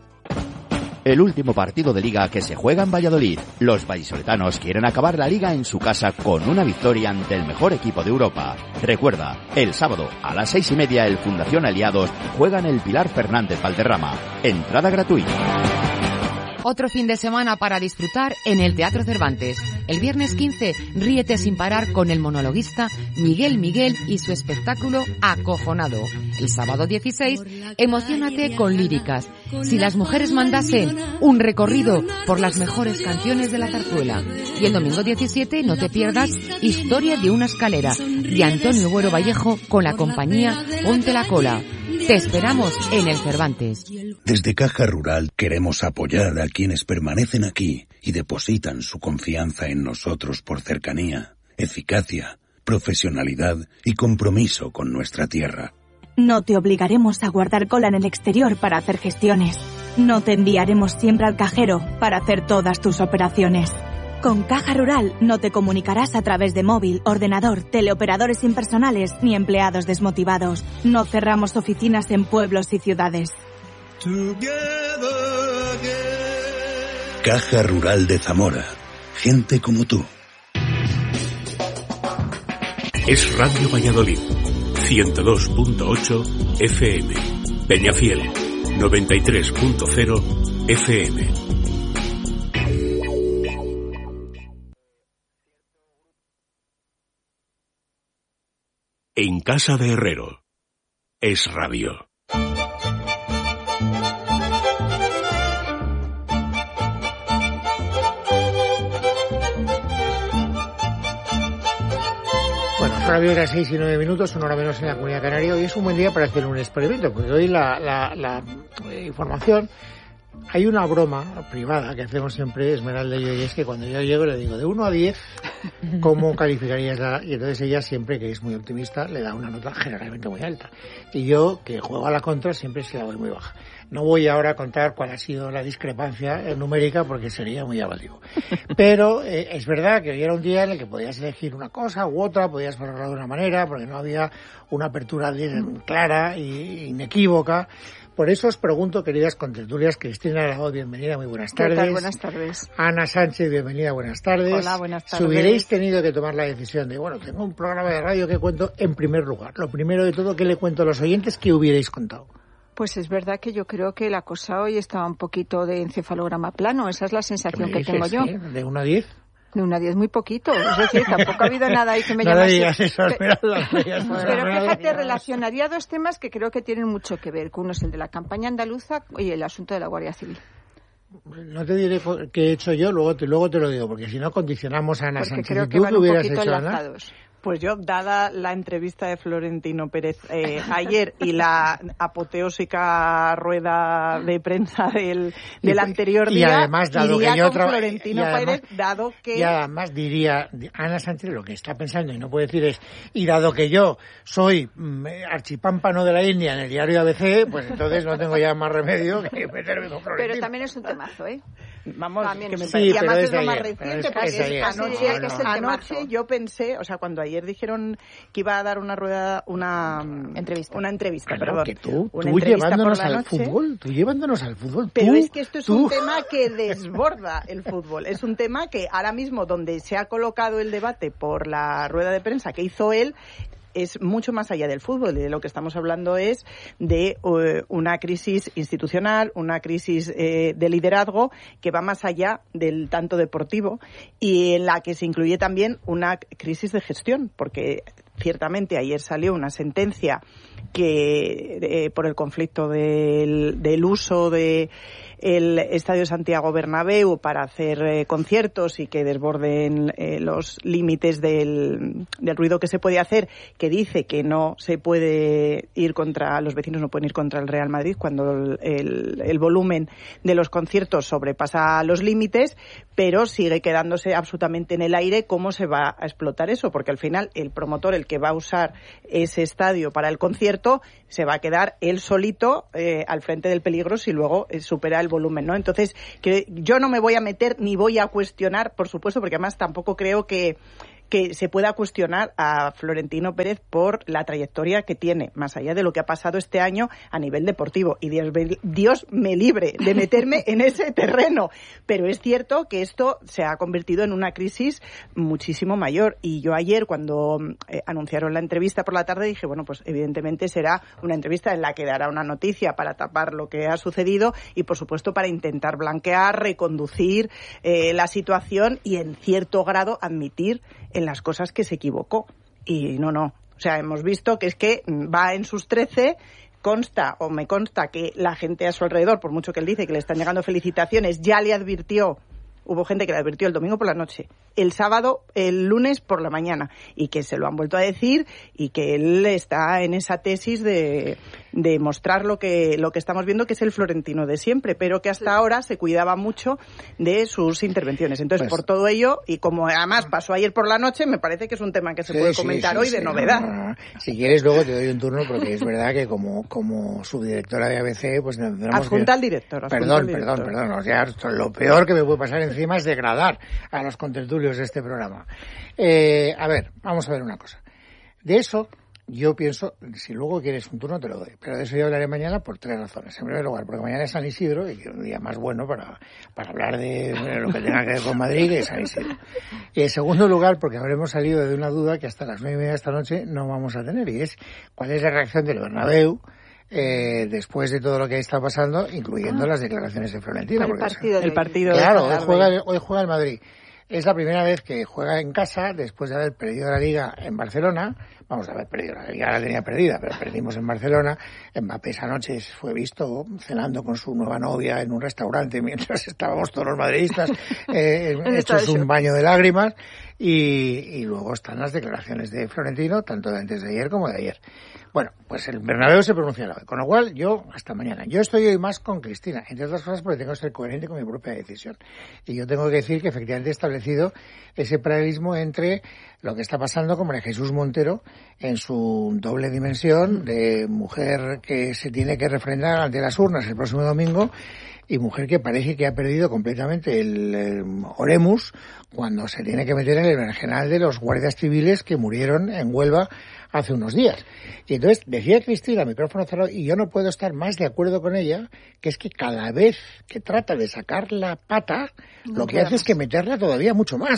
El último partido de Liga que se juega en Valladolid. Los vallisoletanos quieren acabar la Liga en su casa con una victoria ante el mejor equipo de Europa. Recuerda, el sábado a las seis y media el Fundación Aliados juega en el Pilar Fernández Valderrama. Entrada gratuita. Otro fin de semana para disfrutar en el Teatro Cervantes. El viernes quince, ríete sin parar con el monologuista Miguel Miguel y su espectáculo Acojonado. El sábado dieciséis, emociónate con líricas. Si las mujeres mandasen, un recorrido por las mejores canciones de la zarzuela. Y el domingo diecisiete, no te pierdas Historia de una escalera, de Antonio Güero Vallejo con la compañía Ponte la Cola. Te esperamos en el Cervantes. Desde Caja Rural queremos apoyar a quienes permanecen aquí y depositan su confianza en nosotros por cercanía, eficacia, profesionalidad y compromiso con nuestra tierra. No te obligaremos a guardar cola en el exterior para hacer gestiones. No te enviaremos siempre al cajero para hacer todas tus operaciones. Con Caja Rural no te comunicarás a través de móvil, ordenador, teleoperadores impersonales ni empleados desmotivados. No cerramos oficinas en pueblos y ciudades. Caja Rural de Zamora. Gente como tú. Es Radio Valladolid. ciento dos punto ocho F M. Peñafiel. noventa y tres punto cero F M. En casa de Herrero. Es radio. Bueno, son las horas seis y nueve minutos, una hora menos en la Comunidad Canaria. Hoy es un buen día para hacer un experimento, porque hoy la, la, la información... Hay una broma privada que hacemos siempre, Esmeralda y yo, y es que cuando yo llego le digo, de uno a diez, ¿cómo calificarías la...? Y entonces ella, siempre que es muy optimista, le da una nota generalmente muy alta. Y yo, que juego a la contra, siempre se la doy muy baja. No voy ahora a contar cuál ha sido la discrepancia numérica porque sería muy abusivo. Pero eh, es verdad que hoy era un día en el que podías elegir una cosa u otra, podías valorarlo de una manera, porque no había una apertura clara e inequívoca. Por eso os pregunto, queridas contertulias, Cristina Aragó, bienvenida, muy buenas tardes. ¿Qué tal? Buenas tardes. Ana Sánchez, bienvenida, buenas tardes. Hola, buenas tardes. Si hubierais tenido que tomar la decisión de, bueno, tengo un programa de radio que cuento en primer lugar, lo primero de todo, ¿qué le cuento a los oyentes? ¿Qué hubierais contado? Pues es verdad que yo creo que la cosa hoy estaba un poquito de encefalograma plano, esa es la sensación que tengo yo. ¿Sí? ¿De uno a diez? De una a diez muy poquito, es decir, tampoco ha habido nada ahí que me no llamase. Digas eso, Esmeralda, no digas eso, Pero fíjate, relacionaría dos temas que creo que tienen mucho que ver, que uno es el de la campaña andaluza y el asunto de la Guardia Civil. No te diré qué he hecho yo, luego te, luego te lo digo, porque si no condicionamos a Ana porque Sánchez. Creo que ¿Tú van qué hubieras un poquito hecho, enlazados. Ana? Pues yo, dada la entrevista de Florentino Pérez eh, ayer y la apoteósica rueda de prensa del, del anterior y día, además, dado iría que yo con tra- Florentino y además, Pérez, dado que... Y además diría, Ana Sánchez lo que está pensando y no puede decir es, y dado que yo soy mm, archipámpano de la India en el diario A B C, pues entonces no tengo ya más remedio que meterme con Florentino. Pero también es un temazo, ¿eh? vamos, También que me sí, parecía pero más es es lo de más ayer, reciente, es- porque es de ayer. anoche, No, no, no. anoche yo pensé, o sea, cuando ayer dijeron que iba a dar una rueda, una entrevista, una entrevista, Claro, perdón, que tú, una tú entrevista llevándonos por la al noche. fútbol, tú llevándonos al fútbol. Pero tú, es que esto es tú. un tema que desborda el fútbol. Es un tema que ahora mismo, donde se ha colocado el debate por la rueda de prensa que hizo él, es mucho más allá del fútbol. De lo que estamos hablando es de uh, una crisis institucional, una crisis eh, de liderazgo que va más allá del tanto deportivo y en la que se incluye también una crisis de gestión, porque ciertamente ayer salió una sentencia que eh, por el conflicto del, del uso de el Estadio Santiago Bernabéu para hacer eh, conciertos y que desborden eh, los límites del, del ruido que se puede hacer, que dice que no se puede ir contra, los vecinos no pueden ir contra el Real Madrid cuando el, el, el volumen de los conciertos sobrepasa los límites, pero sigue quedándose absolutamente en el aire cómo se va a explotar eso, porque al final el promotor, el que va a usar ese estadio para el concierto, se va a quedar él solito eh, al frente del peligro si luego eh, supera el volumen, ¿no? Entonces, que yo no me voy a meter ni voy a cuestionar, por supuesto, porque además tampoco creo que que se pueda cuestionar a Florentino Pérez por la trayectoria que tiene, más allá de lo que ha pasado este año a nivel deportivo. Y Dios, Dios me libre de meterme en ese terreno. Pero es cierto que esto se ha convertido en una crisis muchísimo mayor. Y yo ayer, cuando eh, anunciaron la entrevista por la tarde, dije, bueno, pues evidentemente será una entrevista en la que dará una noticia para tapar lo que ha sucedido y, por supuesto, para intentar blanquear, reconducir eh, la situación y, en cierto grado, admitir en las cosas que se equivocó. Y no, no. O sea, hemos visto que es que va en sus trece, consta o me consta que la gente a su alrededor, por mucho que él dice que le están llegando felicitaciones, ya le advirtió, hubo gente que le advirtió el domingo por la noche, el sábado, el lunes por la mañana, y que se lo han vuelto a decir y que él está en esa tesis de, de mostrar lo que, lo que estamos viendo, que es el Florentino de siempre, pero que hasta ahora se cuidaba mucho de sus intervenciones. Entonces, pues, por todo ello, y como además pasó ayer por la noche, me parece que es un tema que se sí, puede sí, comentar sí, hoy sí, de no, novedad. no, no, no. Si quieres, luego te doy un turno, porque es verdad que como, como subdirectora de A B C, pues tendremos Adjunta que... al director. Adjunta Perdón, al director. perdón, perdón. O sea, lo peor que me puede pasar encima es degradar a los contertulios de este programa. Eh, a ver, vamos a ver una cosa. De eso, yo pienso, si luego quieres un turno te lo doy, pero de eso yo hablaré mañana por tres razones. En primer lugar, porque mañana es San Isidro y es un día más bueno para, para hablar de lo que tenga que ver con Madrid, que es San Isidro. Y en segundo lugar, porque habremos salido de una duda que hasta las nueve y media de esta noche no vamos a tener, y es cuál es la reacción del Bernabéu Eh, después de todo lo que está pasando, incluyendo ah. las declaraciones de Florentino. El partido, el partido. Claro, hoy juega, hoy juega el Madrid. Es la primera vez que juega en casa después de haber perdido la Liga en Barcelona. Vamos a haber perdido la Liga, la tenía perdida, pero perdimos en Barcelona. Mbappé esa noche fue visto cenando con su nueva novia en un restaurante mientras estábamos todos los madridistas eh, hechos un baño de lágrimas. Y, y luego están las declaraciones de Florentino, tanto de antes de ayer como de ayer. Bueno, pues el Bernabéu se pronunciará hoy, con lo cual yo, hasta mañana. Yo estoy hoy más con Cristina, entre otras cosas porque tengo que ser coherente con mi propia decisión. Y yo tengo que decir que efectivamente he establecido ese paralelismo entre lo que está pasando con María Jesús Montero en su doble dimensión de mujer que se tiene que refrendar ante las urnas el próximo domingo y mujer que parece que ha perdido completamente el, el oremus cuando se tiene que meter en el berenjenal de los guardias civiles que murieron en Huelva hace unos días. Y entonces decía Cristina, micrófono cerrado, y yo no puedo estar más de acuerdo con ella, que es que cada vez que trata de sacar la pata, no lo que hace más. Es que meterla todavía mucho más.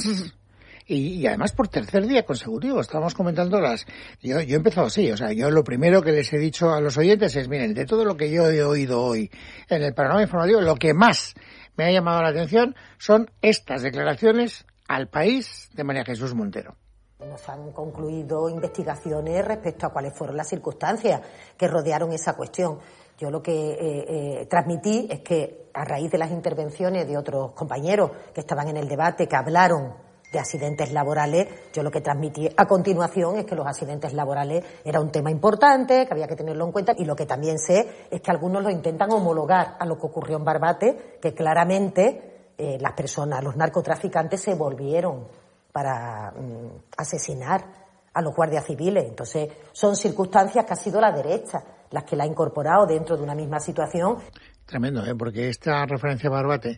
Y, y además por tercer día consecutivo, estábamos comentando las... Yo, yo he empezado así, o sea, yo lo primero que les he dicho a los oyentes es, miren, de todo lo que yo he oído hoy en el panorama informativo, lo que más me ha llamado la atención son estas declaraciones al país de María Jesús Montero. Nos han concluido investigaciones respecto a cuáles fueron las circunstancias que rodearon esa cuestión. Yo lo que eh, eh, transmití es que a raíz de las intervenciones de otros compañeros que estaban en el debate, que hablaron de accidentes laborales, yo lo que transmití a continuación es que los accidentes laborales era un tema importante, que había que tenerlo en cuenta, y lo que también sé es que algunos lo intentan homologar a lo que ocurrió en Barbate, que claramente eh, las personas, los narcotraficantes se volvieron para mm, asesinar a los guardias civiles. Entonces, son circunstancias que ha sido la derecha las que la ha incorporado dentro de una misma situación. Tremendo, ¿eh? Porque esta referencia a Barbate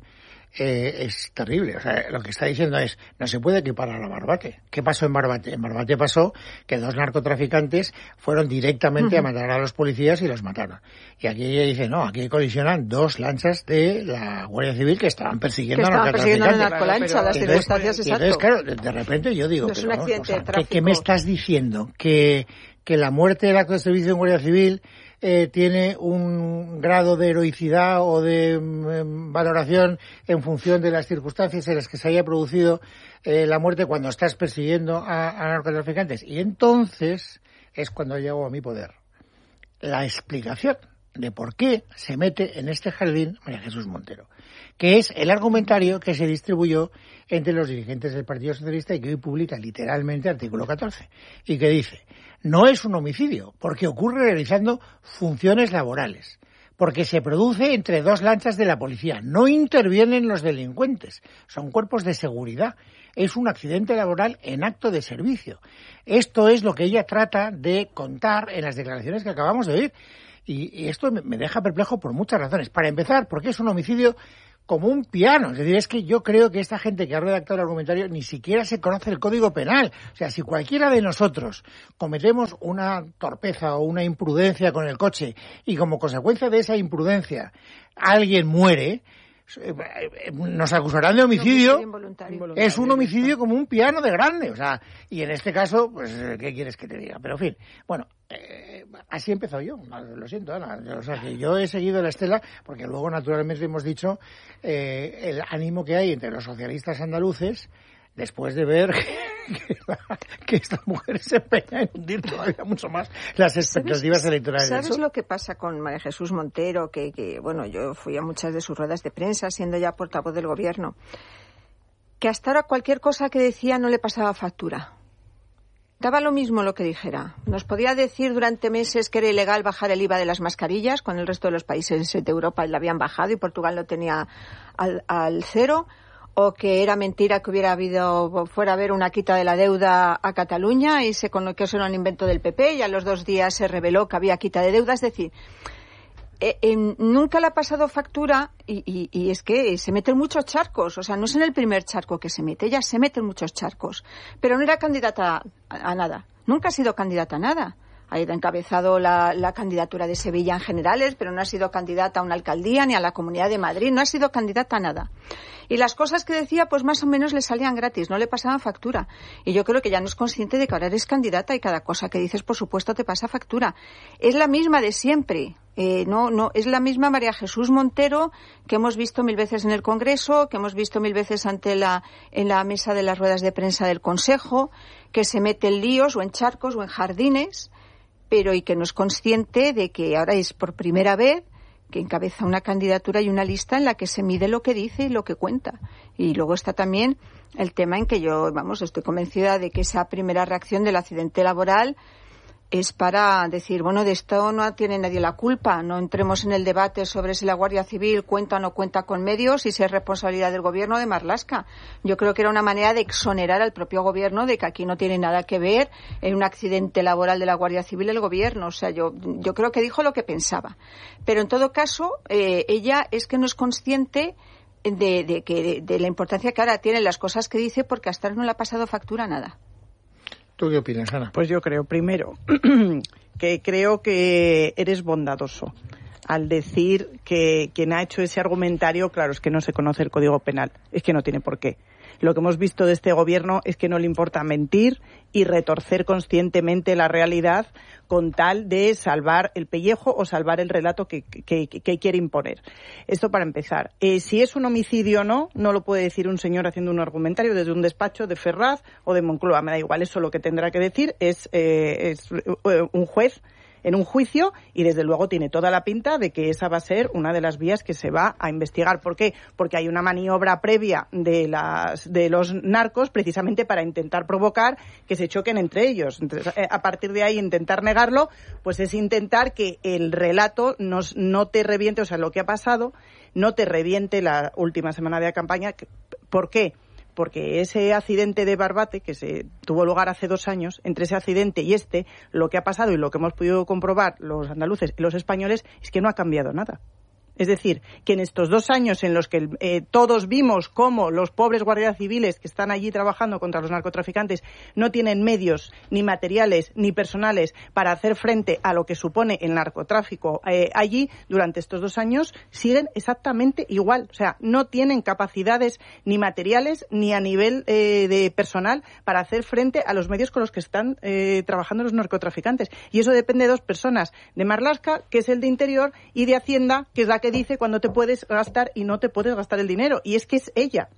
eh, es terrible. O sea, lo que está diciendo es, no se puede equiparar a Barbate. ¿Qué pasó en Barbate? En Barbate pasó que dos narcotraficantes fueron directamente uh-huh. a matar a los policías y los mataron. Y aquí ella dice, no, aquí colisionan dos lanchas de la Guardia Civil que estaban persiguiendo que a narcotraficantes. Que estaban persiguiendo a narcolancha, las circunstancias, exacto. Entonces, claro, de, de repente yo digo, no es pero, un accidente o sea, de tráfico. ¿qué, ¿qué me estás diciendo? Que, que la muerte del acto de servicio en Guardia Civil Eh, tiene un grado de heroicidad o de eh, valoración en función de las circunstancias en las que se haya producido eh, la muerte cuando estás persiguiendo a, a narcotraficantes. Y entonces es cuando llego a mi poder la explicación de por qué se mete en este jardín María Jesús Montero, que es el argumentario que se distribuyó entre los dirigentes del Partido Socialista y que hoy publica literalmente artículo catorce, y que dice: no es un homicidio, porque ocurre realizando funciones laborales, porque se produce entre dos lanchas de la policía, no intervienen los delincuentes, son cuerpos de seguridad, es un accidente laboral en acto de servicio. Esto es lo que ella trata de contar en las declaraciones que acabamos de oír, y, y esto me deja perplejo por muchas razones. Para empezar, porque es un homicidio como un piano. Es decir, es que yo creo que esta gente que ha redactado el argumentario ni siquiera se conoce el Código Penal. O sea, si cualquiera de nosotros cometemos una torpeza o una imprudencia con el coche y como consecuencia de esa imprudencia alguien muere, nos acusarán de homicidio. Es un homicidio como un piano de grande. O sea, y en este caso, pues, ¿qué quieres que te diga? Pero, en fin, bueno, eh, así he empezado yo. Lo siento, Ana. O sea, que yo he seguido la estela, porque luego, naturalmente, hemos dicho eh, el ánimo que hay entre los socialistas andaluces después de ver que, la, que esta mujer se empeña en hundir todavía mucho más las expectativas ¿Sabes, electorales. ¿Sabes lo que pasa con María Jesús Montero? Que, que, bueno, yo fui a muchas de sus ruedas de prensa, siendo ya portavoz del gobierno, que hasta ahora cualquier cosa que decía no le pasaba factura. Daba lo mismo lo que dijera. Nos podía decir durante meses que era ilegal bajar el I V A de las mascarillas, cuando el resto de los países de Europa la habían bajado y Portugal lo tenía al, al cero, o que era mentira que hubiera habido, fuera a haber una quita de la deuda a Cataluña y se que eso era un invento del P P y a los dos días se reveló que había quita de deuda. Es decir, eh, eh, nunca le ha pasado factura y, y, y es que se mete en muchos charcos. O sea, no es en el primer charco que se mete, ella se mete en muchos charcos. Pero no era candidata a, a nada, nunca ha sido candidata a nada. Ha encabezado la, la candidatura de Sevilla en generales, pero no ha sido candidata a una alcaldía ni a la Comunidad de Madrid, no ha sido candidata a nada. Y las cosas que decía, pues más o menos le salían gratis, no le pasaban factura. Y yo creo que ya no es consciente de que ahora eres candidata y cada cosa que dices, por supuesto, te pasa factura. Es la misma de siempre. Eh, no, no, es la misma María Jesús Montero que hemos visto mil veces en el Congreso, que hemos visto mil veces ante la, en la mesa de las ruedas de prensa del Consejo, que se mete en líos o en charcos o en jardines, pero y que no es consciente de que ahora es por primera vez que encabeza una candidatura y una lista en la que se mide lo que dice y lo que cuenta. Y luego está también el tema en que yo, vamos, estoy convencida de que esa primera reacción del accidente laboral es para decir, bueno, de esto no tiene nadie la culpa, no entremos en el debate sobre si la Guardia Civil cuenta o no cuenta con medios y si es responsabilidad del gobierno de Marlaska. Yo creo que era una manera de exonerar al propio gobierno de que aquí no tiene nada que ver en un accidente laboral de la Guardia Civil el gobierno. O sea, yo, yo creo que dijo lo que pensaba. Pero en todo caso, eh, ella es que no es consciente de, de, que, de, de la importancia que ahora tienen las cosas que dice, porque hasta ahora no le ha pasado factura nada. ¿Tú qué opinas, Ana? Pues yo creo, primero, que creo que eres bondadoso al decir que quien ha hecho ese argumentario, claro, es que no se conoce el Código Penal, es que no tiene por qué. Lo que hemos visto de este gobierno es que no le importa mentir y retorcer conscientemente la realidad con tal de salvar el pellejo o salvar el relato que, que, que quiere imponer. Esto para empezar. Eh, si es un homicidio o no, no lo puede decir un señor haciendo un argumentario desde un despacho de Ferraz o de Moncloa. Me da igual, eso lo que tendrá que decir es, eh, es eh, un juez en un juicio y desde luego tiene toda la pinta de que esa va a ser una de las vías que se va a investigar. ¿Por qué? Porque hay una maniobra previa de las de los narcos precisamente para intentar provocar que se choquen entre ellos. Entonces, a partir de ahí intentar negarlo, pues es intentar que el relato nos, no te reviente, o sea, lo que ha pasado no te reviente la última semana de la campaña. ¿Por qué? Porque ese accidente de Barbate, que se tuvo lugar hace dos años, entre ese accidente y este, lo que ha pasado y lo que hemos podido comprobar los andaluces y los españoles es que no ha cambiado nada. Es decir, que en estos dos años en los que eh, todos vimos cómo los pobres guardias civiles que están allí trabajando contra los narcotraficantes no tienen medios, ni materiales, ni personales para hacer frente a lo que supone el narcotráfico eh, allí, durante estos dos años siguen exactamente igual. O sea, no tienen capacidades ni materiales ni a nivel eh, de personal para hacer frente a los medios con los que están eh, trabajando los narcotraficantes. Y eso depende de dos personas, de Marlaska, que es el de Interior, y de Hacienda, que es la que dice cuándo te puedes gastar y no te puedes gastar el dinero. Y es que es ella.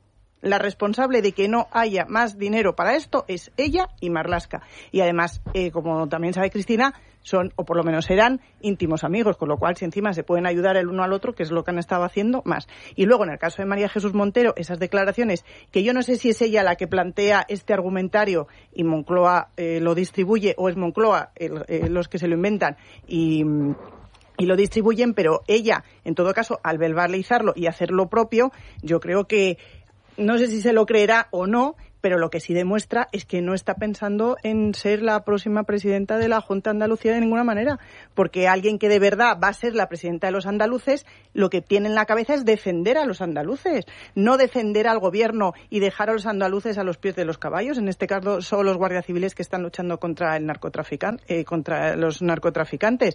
La responsable de que no haya más dinero para esto es ella y Marlaska. Y además, eh, como también sabe Cristina, son, o por lo menos serán, íntimos amigos, con lo cual si encima se pueden ayudar el uno al otro, que es lo que han estado haciendo, más. Y luego, en el caso de María Jesús Montero, esas declaraciones, que yo no sé si es ella la que plantea este argumentario y Moncloa eh, lo distribuye, o es Moncloa el, eh, los que se lo inventan y... y lo distribuyen, pero ella, en todo caso, al verbalizarlo y hacer lo propio, yo creo que, no sé si se lo creerá o no, pero lo que sí demuestra es que no está pensando en ser la próxima presidenta de la Junta de Andalucía de ninguna manera, porque alguien que de verdad va a ser la presidenta de los andaluces, lo que tiene en la cabeza es defender a los andaluces, no defender al gobierno y dejar a los andaluces a los pies de los caballos. En este caso son los guardias civiles que están luchando contra el narcotraficante, eh, contra los narcotraficantes.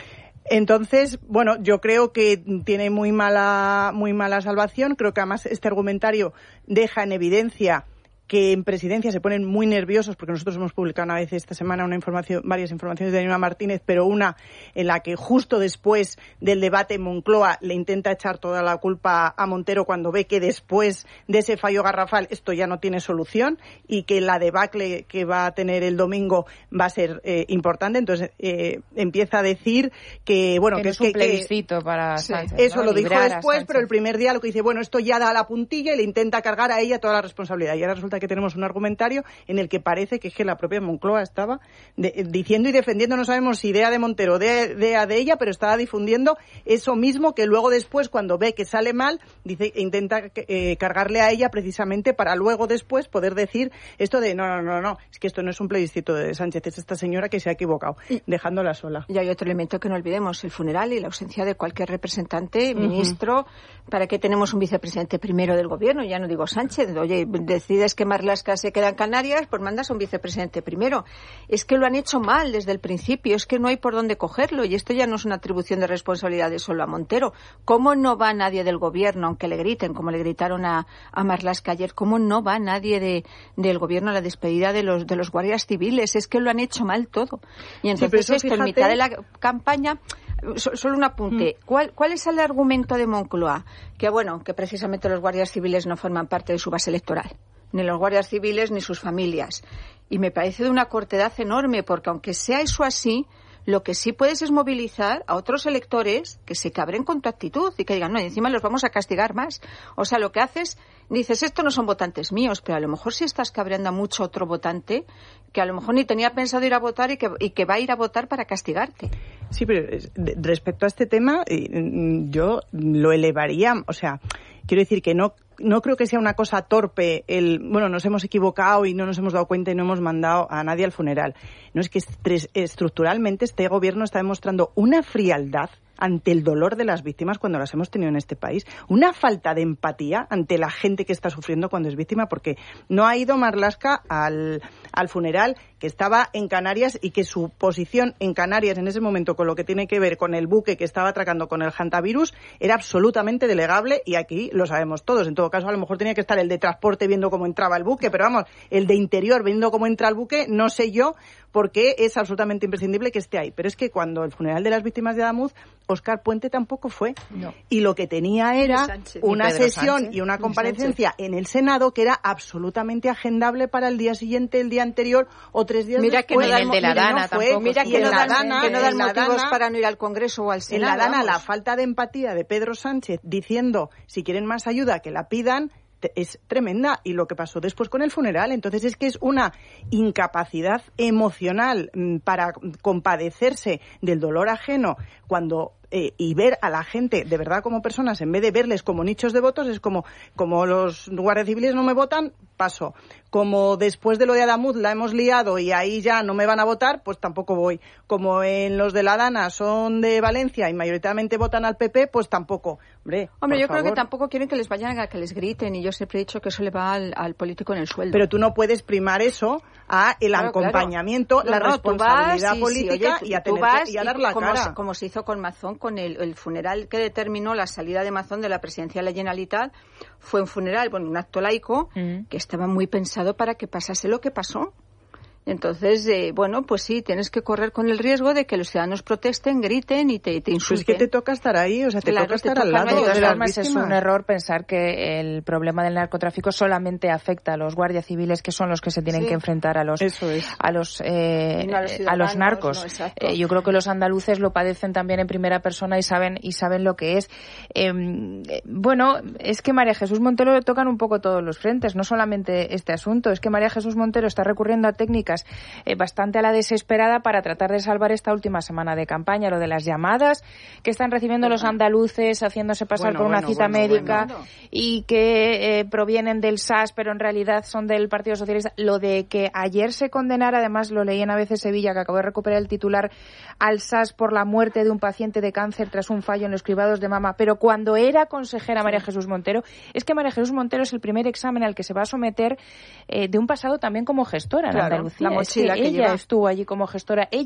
Entonces, bueno, yo creo que tiene muy mala, muy mala salvación. Creo que además este argumentario deja en evidencia que en Presidencia se ponen muy nerviosos, porque nosotros hemos publicado una vez esta semana una información, varias informaciones de Daniela Martínez, pero una en la que justo después del debate en Moncloa le intenta echar toda la culpa a Montero cuando ve que después de ese fallo garrafal esto ya no tiene solución y que la debacle que va a tener el domingo va a ser eh, importante. Entonces eh, empieza a decir que, bueno, que, que es no es un que, plebiscito para Sánchez, eso ¿no? lo dijo Librar después, pero el primer día lo que dice, bueno, esto ya da la puntilla y le intenta cargar a ella toda la responsabilidad. Y ahora resulta que tenemos un argumentario en el que parece que es que la propia Moncloa estaba de, diciendo y defendiendo, no sabemos si idea de Montero o de, de, de ella, pero estaba difundiendo eso mismo que luego después, cuando ve que sale mal, dice intenta eh, cargarle a ella precisamente para luego después poder decir esto de no, no, no, no, es que esto no es un plebiscito de Sánchez, es esta señora que se ha equivocado, dejándola sola. Y hay otro elemento que no olvidemos, el funeral y la ausencia de cualquier representante, ministro. Uh-huh. ¿Para qué tenemos un vicepresidente primero del gobierno? Ya no digo Sánchez, oye, decides que Marlaska se queda en Canarias, pues mandas a un vicepresidente primero. Es que lo han hecho mal desde el principio, es que no hay por dónde cogerlo, y esto ya no es una atribución de responsabilidades solo a Montero. ¿Cómo no va nadie del gobierno, aunque le griten, como le gritaron a, a Marlaska ayer, cómo no va nadie de, del gobierno a la despedida de los, de los guardias civiles? Es que lo han hecho mal todo. Y entonces sí, esto, fíjate, en mitad de la campaña... Solo un apunte. ¿Cuál, ¿Cuál es el argumento de Moncloa? Que, bueno, que precisamente los guardias civiles no forman parte de su base electoral. Ni los guardias civiles ni sus familias. Y me parece de una cortedad enorme, porque aunque sea eso así, lo que sí puedes es movilizar a otros electores que se cabren con tu actitud y que digan, no, y encima los vamos a castigar más. O sea, lo que haces, dices, estos no son votantes míos, pero a lo mejor sí estás cabreando a mucho otro votante que a lo mejor ni tenía pensado ir a votar y que, y que va a ir a votar para castigarte. Sí, pero respecto a este tema, yo lo elevaría, o sea, quiero decir que no no creo que sea una cosa torpe el, bueno, nos hemos equivocado y no nos hemos dado cuenta y no hemos mandado a nadie al funeral. No, es que estructuralmente este gobierno está demostrando una frialdad ante el dolor de las víctimas cuando las hemos tenido en este país, una falta de empatía ante la gente que está sufriendo cuando es víctima, porque no ha ido Marlaska al, al funeral, que estaba en Canarias y que su posición en Canarias en ese momento con lo que tiene que ver con el buque que estaba atracando con el hantavirus era absolutamente delegable, y aquí lo sabemos todos. En todo caso, a lo mejor tenía que estar el de transporte viendo cómo entraba el buque, pero vamos, el de interior viendo cómo entra el buque, no sé yo, porque es absolutamente imprescindible que esté ahí. Pero es que cuando el funeral de las víctimas de Adamuz, Óscar Puente tampoco fue. No. Y lo que tenía era una sesión Sánchez, y una comparecencia en el Senado que era absolutamente agendable para el día siguiente, el día anterior o tres días mira después. Que no dan, de la mira, Dana no fue, tampoco. Mira que no, dan, Dana, que no dan motivos Dana, para no ir al Congreso o al Senado. En la Dana, vamos. la falta de empatía de Pedro Sánchez diciendo, si quieren más ayuda, que la pidan, es tremenda. Y lo que pasó después con el funeral, entonces es que es una incapacidad emocional para compadecerse del dolor ajeno cuando eh, y ver a la gente de verdad como personas, en vez de verles como nichos de votos, es como, como los guardias civiles no me votan, paso. Como después de lo de Adamuz la hemos liado y ahí ya no me van a votar, pues tampoco voy. Como en los de la Dana son de Valencia y mayoritariamente votan al P P, pues tampoco. Hombre, Hombre, yo favor. creo que tampoco quieren que les vayan a que les griten, y yo siempre he dicho que eso le va al, al político en el sueldo. Pero tú no puedes primar eso a el Claro, acompañamiento, claro. la No, no, tú responsabilidad vas y, política sí, oye, y a tú tener vas que, y a dar la como cara. Se, como se hizo con Mazón, con el, el funeral que determinó la salida de Mazón de la presidencia de la Generalitat, fue un funeral, bueno, un acto laico mm. que estaba muy pensado para que pasase lo que pasó. Entonces, eh, bueno, pues sí, tienes que correr con el riesgo de que los ciudadanos protesten, griten y te, te insulten. Pues es que te toca estar ahí, o sea, te claro, toca te estar toca al lado de las víctimas. Es un error pensar que el problema del narcotráfico solamente afecta a los guardias civiles, que son los que se tienen sí. que enfrentar a los Eso es. a los eh, no a, los a los narcos. No, eh, yo creo que los andaluces lo padecen también en primera persona y saben y saben lo que es. Eh, bueno, es que María Jesús Montero le tocan un poco todos los frentes, no solamente este asunto, es que María Jesús Montero está recurriendo a técnicas eh, bastante a la desesperada para tratar de salvar esta última semana de campaña, lo de las llamadas que están recibiendo los andaluces haciéndose pasar bueno, por una bueno, cita bueno, médica bueno. y que eh, provienen del S A S, pero en realidad son del Partido Socialista. Lo de que ayer se condenara, además lo leí en A B C Sevilla, que acabo de recuperar el titular, al S A S por la muerte de un paciente de cáncer tras un fallo en los cribados de mama, pero cuando era consejera María Jesús Montero, es que María Jesús Montero es el primer examen al que se va a someter eh, de un pasado también como gestora en claro, Andalucía. la mochila es que, que ella lleva. estuvo allí como gestora. Ella